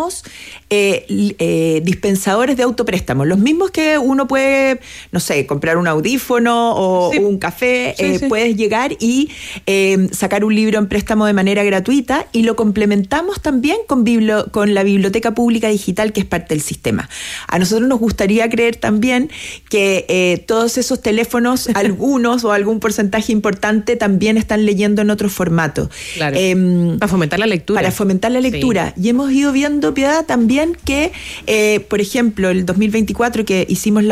dispensadores de autopréstamo, los mismos que uno puede, no sé, comprar un audífono o un café, puedes llegar y sacar un libro en préstamo de manera gratuita, y lo complementamos también con la biblioteca pública digital, que es parte del sistema. A nosotros nos gustaría creer también que todos esos teléfonos, algunos o algún porcentaje importante, también están leyendo en otro formato. Claro. Para fomentar la lectura. Para fomentar la lectura. Y hemos ido viendo viendo, Piedad, también que, por ejemplo, el 2024 que hicimos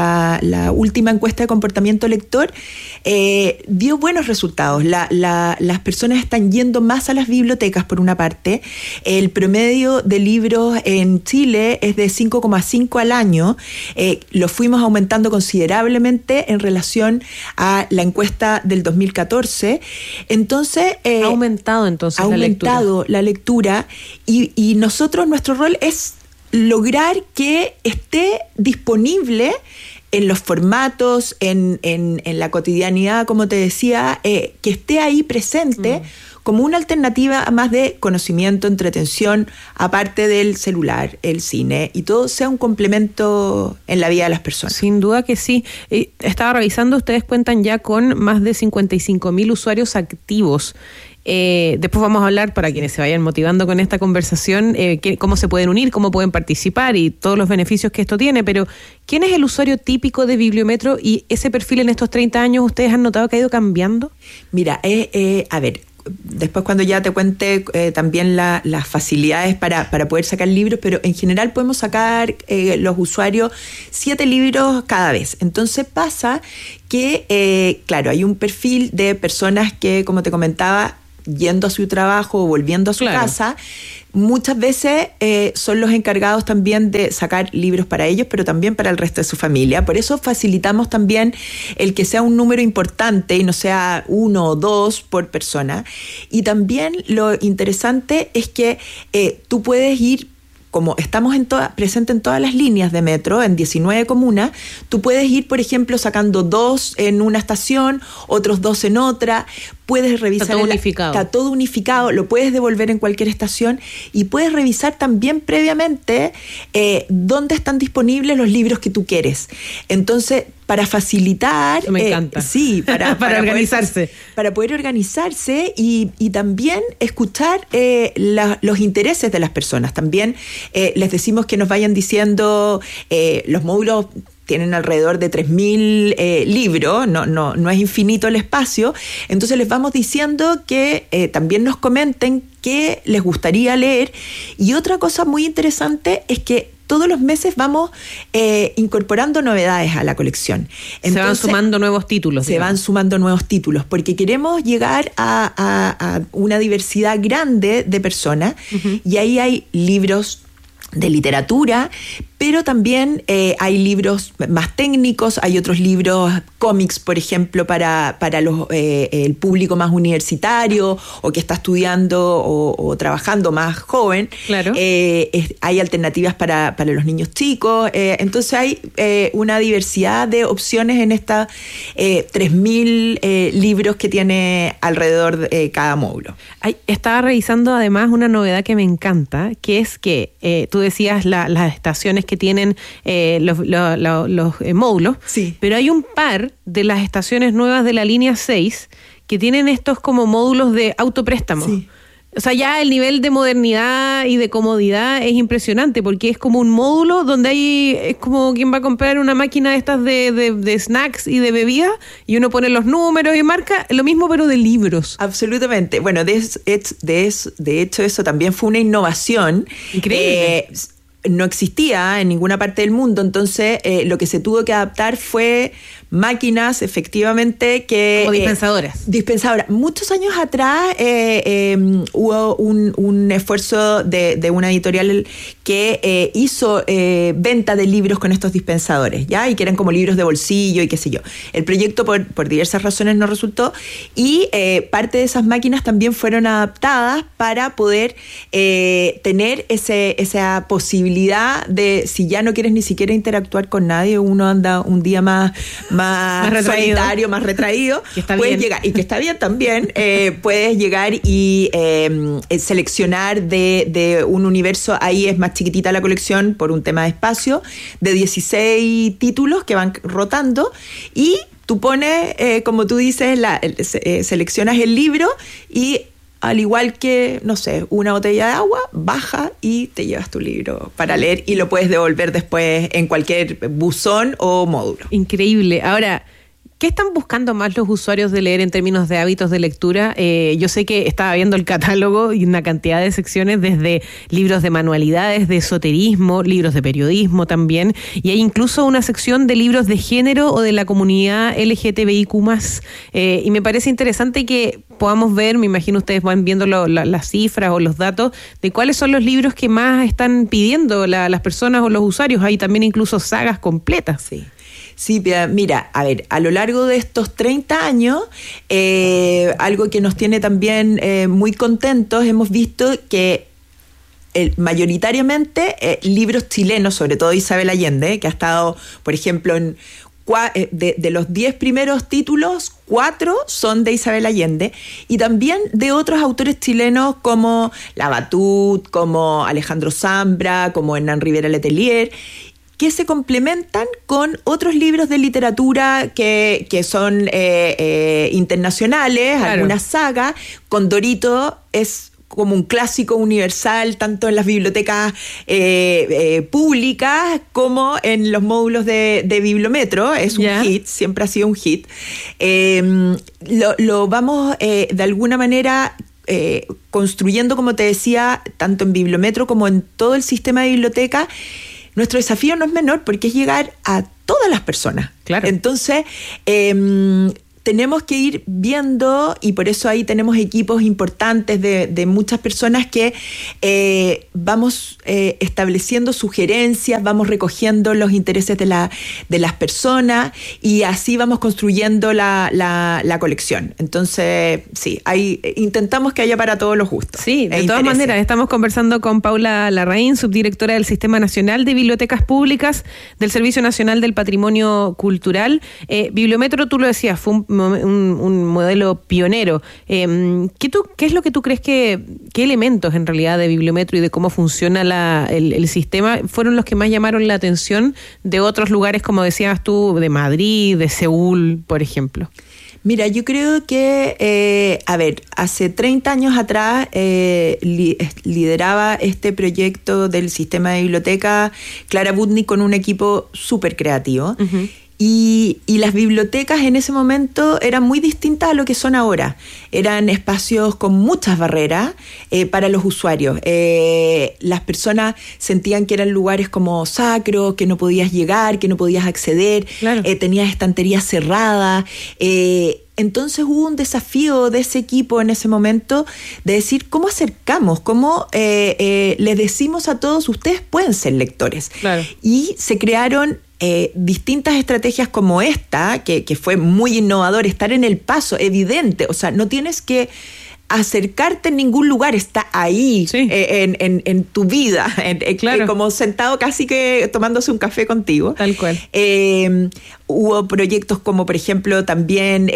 la última encuesta de comportamiento lector, dio buenos resultados. Las personas están yendo más a las bibliotecas, por una parte. El promedio de libros en Chile es de 5,5 al año. Lo fuimos aumentando considerablemente en relación a la encuesta del 2014. Entonces... ha aumentado entonces la lectura y nosotros, nuestro rol es lograr que esté disponible en los formatos, en la cotidianidad, como te decía, que esté ahí presente como una alternativa más de conocimiento, entretención, aparte del celular, el cine, y todo sea un complemento en la vida de las personas. Sin duda que sí. Estaba revisando, ustedes cuentan ya con más de 55.000 usuarios activos. Después vamos a hablar, para quienes se vayan motivando con esta conversación, cómo se pueden unir, cómo pueden participar y todos los beneficios que esto tiene, pero ¿quién es el usuario típico de Bibliometro y ese perfil en estos 30 años ustedes han notado que ha ido cambiando? Mira, a ver, después cuando ya te cuente también las facilidades para poder sacar libros, pero en general podemos sacar los usuarios 7 libros cada vez. Entonces pasa que, claro, hay un perfil de personas que, como te comentaba, yendo a su trabajo o volviendo a su casa, muchas veces son los encargados también de sacar libros para ellos, pero también para el resto de su familia. Por eso facilitamos también el que sea un número importante y no sea 1 o 2 por persona. Y también lo interesante es que tú puedes ir, como estamos presentes en todas las líneas de metro, en 19 comunas, tú puedes ir, por ejemplo, sacando 2 en una estación, otros 2 en otra, puedes revisar... Está todo unificado. Está todo unificado, lo puedes devolver en cualquier estación y puedes revisar también previamente dónde están disponibles los libros que tú quieres. Entonces, para facilitar... Eso me encanta. Sí, para organizarse. Para poder organizarse y también escuchar los intereses de las personas. También les decimos que nos vayan diciendo los módulos... Tienen alrededor de 3.000 libros, no es infinito el espacio. Entonces les vamos diciendo que también nos comenten qué les gustaría leer. Y otra cosa muy interesante es que todos los meses vamos incorporando novedades a la colección. Entonces, se van sumando nuevos títulos. Van sumando nuevos títulos, porque queremos llegar a una diversidad grande de personas, y ahí hay libros de literatura, pero también hay libros más técnicos, hay otros libros, cómics, por ejemplo, para el público más universitario o que está estudiando o trabajando más joven. Claro. Hay alternativas para los niños chicos. Entonces hay una diversidad de opciones en estas 3.000 libros que tiene alrededor de cada módulo. Estaba revisando además una novedad que me encanta, que es que tú decías las estaciones que tienen los módulos, sí, pero hay un par de las estaciones nuevas de la línea 6 que tienen estos como módulos de autopréstamo. Sí. O sea, ya el nivel de modernidad y de comodidad es impresionante, porque es como un módulo donde es como quien va a comprar una máquina de estas de snacks y de bebidas, y uno pone los números y marca lo mismo, pero de libros. Absolutamente. Bueno, de hecho eso también fue una innovación. Increíble. No existía en ninguna parte del mundo, entonces lo que se tuvo que adaptar fue máquinas, efectivamente, que... Como dispensadoras. Muchos años atrás hubo un esfuerzo de una editorial que hizo venta de libros con estos dispensadores, ¿ya? Y que eran como libros de bolsillo y qué sé yo. El proyecto por diversas razones no resultó, y parte de esas máquinas también fueron adaptadas para poder tener esa posibilidad de, si ya no quieres ni siquiera interactuar con nadie, uno anda un día más solitario, más retraído, puedes llegar, y que está bien también, puedes llegar y seleccionar de un universo. Ahí es más chiquitita la colección por un tema de espacio, de 16 títulos que van rotando, y tú pones, como tú dices, seleccionas el libro y, al igual que, no sé, una botella de agua, baja y te llevas tu libro para leer, y lo puedes devolver después en cualquier buzón o módulo. Increíble. Ahora, ¿Qué están buscando más los usuarios de leer en términos de hábitos de lectura? Yo sé que estaba viendo el catálogo y una cantidad de secciones, desde libros de manualidades, de esoterismo, libros de periodismo también, y hay incluso una sección de libros de género o de la comunidad LGTBIQ+. Y me parece interesante que podamos ver, me imagino ustedes van viendo las cifras o los datos, de cuáles son los libros que más están pidiendo las personas o los usuarios. Hay también incluso sagas completas. Sí, mira, a ver, a lo largo de estos 30 años, algo que nos tiene también muy contentos, hemos visto que mayoritariamente libros chilenos, sobre todo Isabel Allende, que ha estado, por ejemplo, de los 10 primeros títulos, 4 son de Isabel Allende, y también de otros autores chilenos como Labatut, como Alejandro Zambra, como Hernán Rivera Letelier, que se complementan con otros libros de literatura que son internacionales, claro. Algunas sagas. Condorito es como un clásico universal, tanto en las bibliotecas públicas como en los módulos de Bibliometro. Es un hit, siempre ha sido un hit. Lo vamos de alguna manera construyendo, como te decía, tanto en Bibliometro como en todo el sistema de biblioteca. Nuestro desafío no es menor porque es llegar a todas las personas. Claro. Entonces, tenemos que ir viendo, y por eso ahí tenemos equipos importantes de muchas personas que vamos estableciendo sugerencias, vamos recogiendo los intereses de las personas, y así vamos construyendo la colección. Entonces, sí, intentamos que haya para todos los gustos. Sí, de todas maneras, estamos conversando con Paula Larraín, subdirectora del Sistema Nacional de Bibliotecas Públicas del Servicio Nacional del Patrimonio Cultural. Bibliometro, tú lo decías, fue un modelo pionero. ¿Qué es lo que tú crees qué elementos en realidad de Bibliometro y de cómo funciona el sistema fueron los que más llamaron la atención de otros lugares, como decías tú, de Madrid, de Seúl, por ejemplo? Mira, yo creo que, hace 30 años atrás lideraba este proyecto del sistema de biblioteca Clara Butnik con un equipo súper creativo. Uh-huh. Y las bibliotecas en ese momento eran muy distintas a lo que son ahora. Eran espacios con muchas barreras para los usuarios. Las personas sentían que eran lugares como sacros, que no podías llegar, que no podías acceder. Claro. Tenías estanterías cerradas. Entonces hubo un desafío de ese equipo en ese momento de decir cómo acercamos, cómo les decimos a todos, ustedes pueden ser lectores. Claro. Y se crearon distintas estrategias como esta, que fue muy innovador, estar en el paso, evidente, o sea, no tienes que acercarte en ningún lugar, está ahí, sí. En tu vida, claro. Como sentado casi que tomándose un café contigo. Tal cual. Hubo proyectos como, por ejemplo, también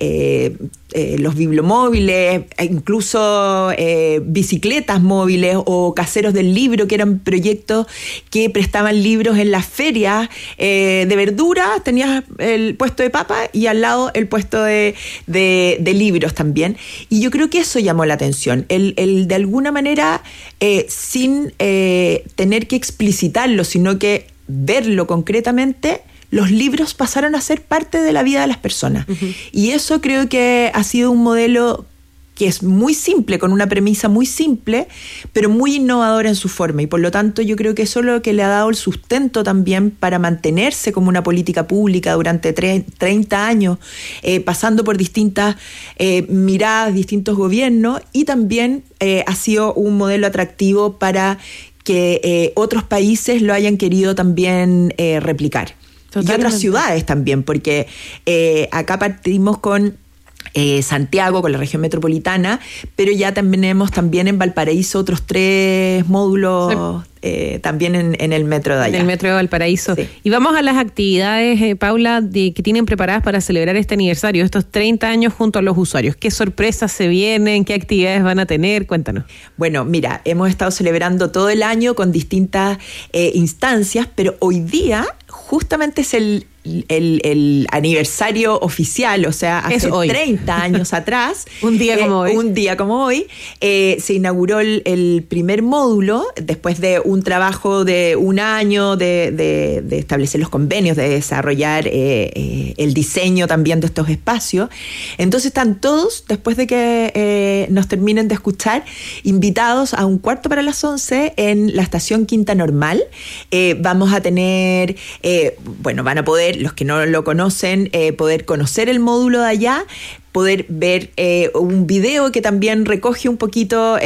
los bibliomóviles, incluso bicicletas móviles o caseros del libro, que eran proyectos que prestaban libros en las ferias de verduras. Tenías el puesto de papa y al lado el puesto de libros también. Y yo creo que eso llamó la atención, el de alguna manera, sin tener que explicitarlo, sino que verlo concretamente. Los libros pasaron a ser parte de la vida de las personas. Uh-huh. Y eso creo que ha sido un modelo que es muy simple, con una premisa muy simple, pero muy innovadora en su forma. Y por lo tanto yo creo que eso es lo que le ha dado el sustento también para mantenerse como una política pública durante 30 años, pasando por distintas miradas, distintos gobiernos, y también ha sido un modelo atractivo para que otros países lo hayan querido también replicar. Totalmente. Y otras ciudades también, porque acá partimos con Santiago, con la región metropolitana, pero ya tenemos también en Valparaíso otros 3 módulos, sí. También en el metro de allá. En el metro de Valparaíso. Sí. Y vamos a las actividades, Paula, que tienen preparadas para celebrar este aniversario, estos 30 años junto a los usuarios. ¿Qué sorpresas se vienen? ¿Qué actividades van a tener? Cuéntanos. Bueno, mira, hemos estado celebrando todo el año con distintas instancias, pero hoy día justamente es el aniversario oficial, o sea, hace 30 años atrás. Un día como hoy. Se inauguró el primer módulo, después de un trabajo de un año de establecer los convenios, de desarrollar el diseño también de estos espacios. Entonces están todos, después de que nos terminen de escuchar, invitados a 11:45 en la estación Quinta Normal. Vamos a tener, van a poder, los que no lo conocen, poder conocer el módulo de allá, poder ver un video que también recoge un poquito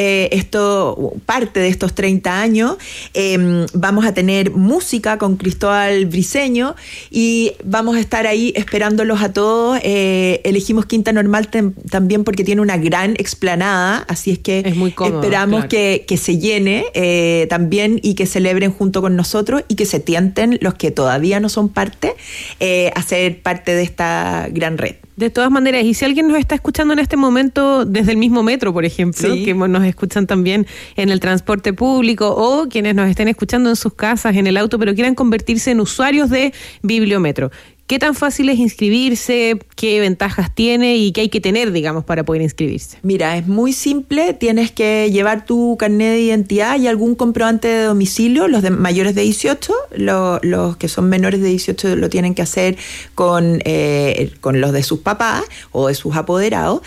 parte de estos 30 años. Vamos a tener música con Cristóbal Briceño y vamos a estar ahí esperándolos a todos. Elegimos Quinta Normal también porque tiene una gran explanada, así es que es muy cómodo, esperamos que se llene también y que celebren junto con nosotros y que se tienten los que todavía no son parte a ser parte de esta gran red. De todas maneras, y si alguien nos está escuchando en este momento desde el mismo metro, por ejemplo, que nos escuchan también en el transporte público o quienes nos estén escuchando en sus casas, en el auto, pero quieran convertirse en usuarios de Bibliometro, ¿qué tan fácil es inscribirse? ¿Qué ventajas tiene y qué hay que tener, digamos, para poder inscribirse? Mira, es muy simple. Tienes que llevar tu carnet de identidad y algún comprobante de domicilio. Los de mayores de 18, los que son menores de 18 lo tienen que hacer con los de sus papás o de sus apoderados.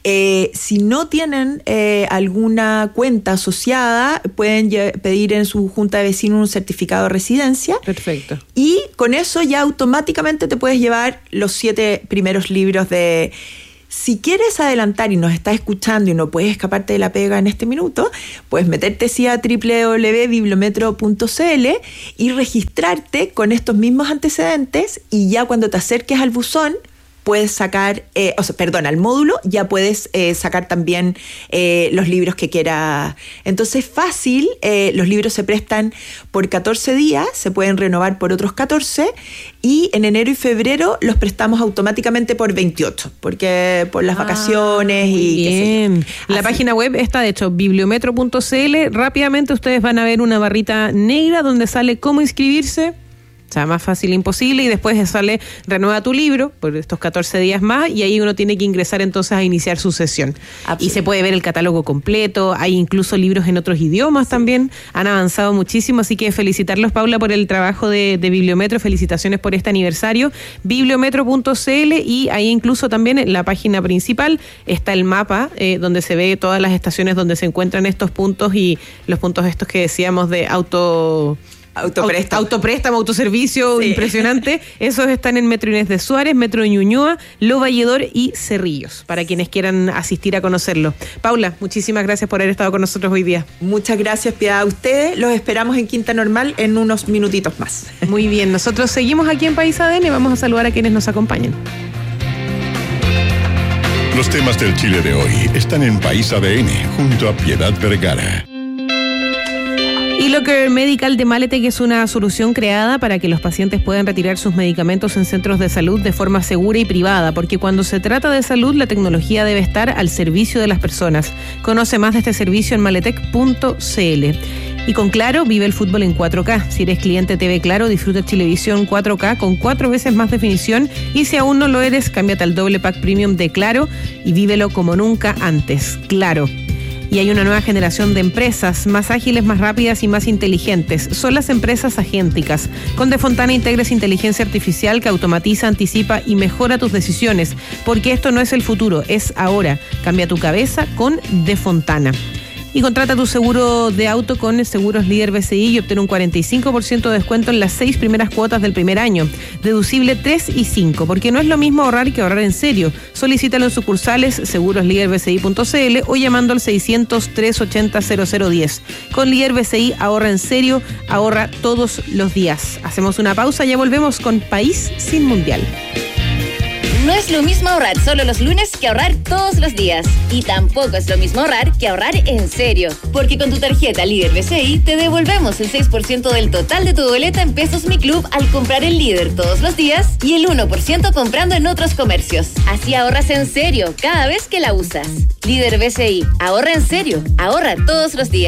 Si no tienen alguna cuenta asociada, pueden pedir en su junta de vecinos un certificado de residencia. Perfecto. Y con eso ya automáticamente te puedes llevar los 7 primeros libros de... Si quieres adelantar y nos estás escuchando y no puedes escaparte de la pega en este minuto, puedes meterte a www.bibliometro.cl y registrarte con estos mismos antecedentes y ya cuando te acerques al buzón puedes sacar, al módulo, ya puedes sacar también los libros que quieras. Entonces, fácil, los libros se prestan por 14 días, se pueden renovar por otros 14 y en enero y febrero los prestamos automáticamente por 28, porque por las vacaciones y bien. Qué sé yo. La página web está, de hecho, bibliometro.cl. Rápidamente ustedes van a ver una barrita negra donde sale cómo inscribirse. O sea, más fácil imposible, y después sale renueva tu libro por estos 14 días más y ahí uno tiene que ingresar entonces a iniciar su sesión. Y se puede ver el catálogo completo, hay incluso libros en otros idiomas también, han avanzado muchísimo, así que felicitarlos, Paula, por el trabajo de Bibliometro, felicitaciones por este aniversario, bibliometro.cl, y ahí incluso también en la página principal está el mapa donde se ve todas las estaciones donde se encuentran estos puntos y los puntos estos que decíamos de autopréstamo, autoservicio, impresionante. Esos están en Metro Inés de Suárez, Metro Ñuñoa, Lo Valledor y Cerrillos, para quienes quieran asistir a conocerlo. Paula, muchísimas gracias por haber estado con nosotros hoy día. Muchas gracias, Piedad, a ustedes. Los esperamos en Quinta Normal en unos minutitos más. Muy bien, nosotros seguimos aquí en País ADN y vamos a saludar a quienes nos acompañan. Los temas del Chile de hoy están en País ADN junto a Piedad Vergara. Y Locker Medical de Maletec es una solución creada para que los pacientes puedan retirar sus medicamentos en centros de salud de forma segura y privada, porque cuando se trata de salud, la tecnología debe estar al servicio de las personas. Conoce más de este servicio en maletec.cl. Y con Claro, vive el fútbol en 4K. Si eres cliente TV Claro, disfruta Chilevisión 4K con 4 veces más definición. Y si aún no lo eres, cámbiate al doble pack premium de Claro y vívelo como nunca antes. Claro. Y hay una nueva generación de empresas más ágiles, más rápidas y más inteligentes. Son las empresas agénticas. Con Defontana integres inteligencia artificial que automatiza, anticipa y mejora tus decisiones. Porque esto no es el futuro, es ahora. Cambia tu cabeza con Defontana. Y contrata tu seguro de auto con Seguros Líder BCI y obtén un 45% de descuento en las 6 primeras cuotas del primer año. Deducible 3 y 5, porque no es lo mismo ahorrar que ahorrar en serio. Solicítalo en sucursales segurosliderbci.cl o llamando al 600-380-0010. Con Líder BCI, ahorra en serio, ahorra todos los días. Hacemos una pausa, ya volvemos con País sin Mundial. No es lo mismo ahorrar solo los lunes que ahorrar todos los días. Y tampoco es lo mismo ahorrar que ahorrar en serio. Porque con tu tarjeta Líder BCI te devolvemos el 6% del total de tu boleta en Pesos Mi Club al comprar el Líder todos los días y el 1% comprando en otros comercios. Así ahorras en serio cada vez que la usas. Líder BCI, ahorra en serio, ahorra todos los días.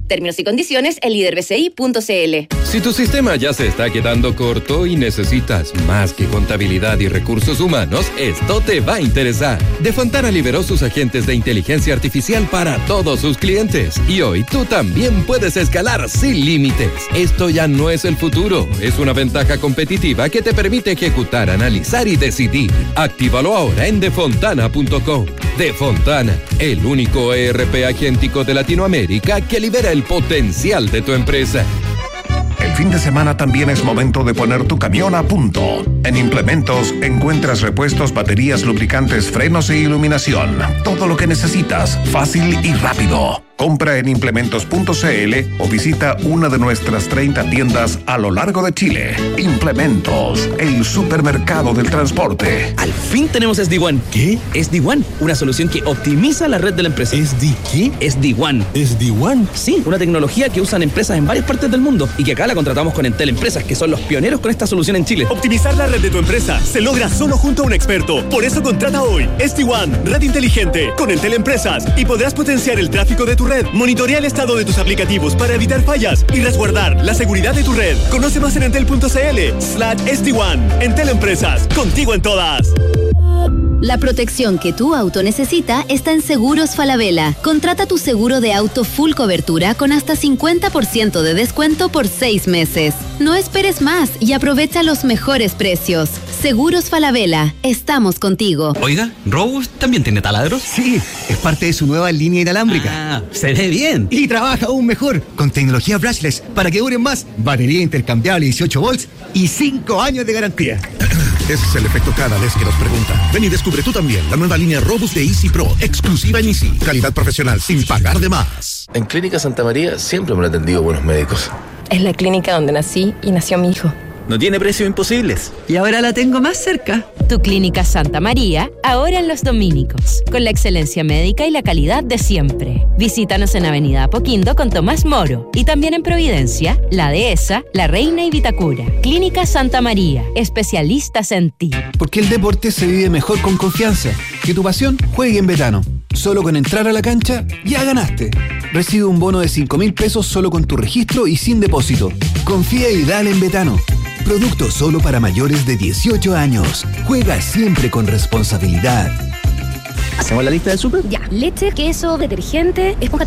Términos y condiciones en liderbci.cl. Si tu sistema ya se está quedando corto y necesitas más que contabilidad y recursos humanos, esto te va a interesar. De Fontana liberó sus agentes de inteligencia artificial para todos sus clientes. Y hoy tú también puedes escalar sin límites. Esto ya no es el futuro, es una ventaja competitiva que te permite ejecutar, analizar y decidir. Actívalo ahora en defontana.com. Defontana, el único ERP agéntico de Latinoamérica que libera el potencial de tu empresa. El fin de semana también es momento de poner tu camión a punto. En Implementos encuentras repuestos, baterías, lubricantes, frenos e iluminación. Todo lo que necesitas, fácil y rápido. Compra en implementos.cl o visita una de nuestras 30 tiendas a lo largo de Chile. Implementos, el supermercado del transporte. Al fin tenemos SD-WAN. ¿Qué? SD-WAN, una solución que optimiza la red de la empresa. ¿Qué? SD-WAN. ¿SD-WAN? Sí, una tecnología que usan empresas en varias partes del mundo y que acá la contratamos con Entel Empresas, que son los pioneros con esta solución en Chile. Optimizar la red de tu empresa se logra solo junto a un experto. Por eso contrata hoy SD-WAN, red inteligente, con Entel Empresas, y podrás potenciar el tráfico de tu red, monitorea el estado de tus aplicativos para evitar fallas y resguardar la seguridad de tu red. Conoce más en entel.cl/SD-WAN. Entel Empresas, contigo en todas. La protección que tu auto necesita está en Seguros Falabella. Contrata tu seguro de auto full cobertura con hasta 50% de descuento por 6 meses. No esperes más y aprovecha los mejores precios. Seguros Falabella, estamos contigo. Oiga, ¿Robust también tiene taladros? Sí, es parte de su nueva línea inalámbrica. Ah, se ve bien. Y trabaja aún mejor, con tecnología brushless, para que duren más, batería intercambiable 18 volts y 5 años de garantía. Ese es el efecto cada vez que nos preguntan. Ven y descubre tú también la nueva línea Robust de Easy Pro, exclusiva en Easy. Calidad profesional sin pagar de más. En Clínica Santa María siempre me han atendido buenos médicos. Es la clínica donde nací y nació mi hijo. No tiene precios imposibles. Y ahora la tengo más cerca. Tu Clínica Santa María, ahora en Los Dominicos, con la excelencia médica y la calidad de siempre. Visítanos en Avenida Apoquindo con Tomás Moro y también en Providencia, La Dehesa, La Reina y Vitacura. Clínica Santa María, especialistas en ti. Porque el deporte se vive mejor con confianza. Que tu pasión juegue en Betano. Solo con entrar a la cancha, ya ganaste. Recibe un bono de 5.000 pesos solo con tu registro y sin depósito. Confía y dale en Betano. Producto solo para mayores de 18 años. Juega siempre con responsabilidad. ¿Hacemos la lista del súper? Ya. Leche, queso, detergente, esponja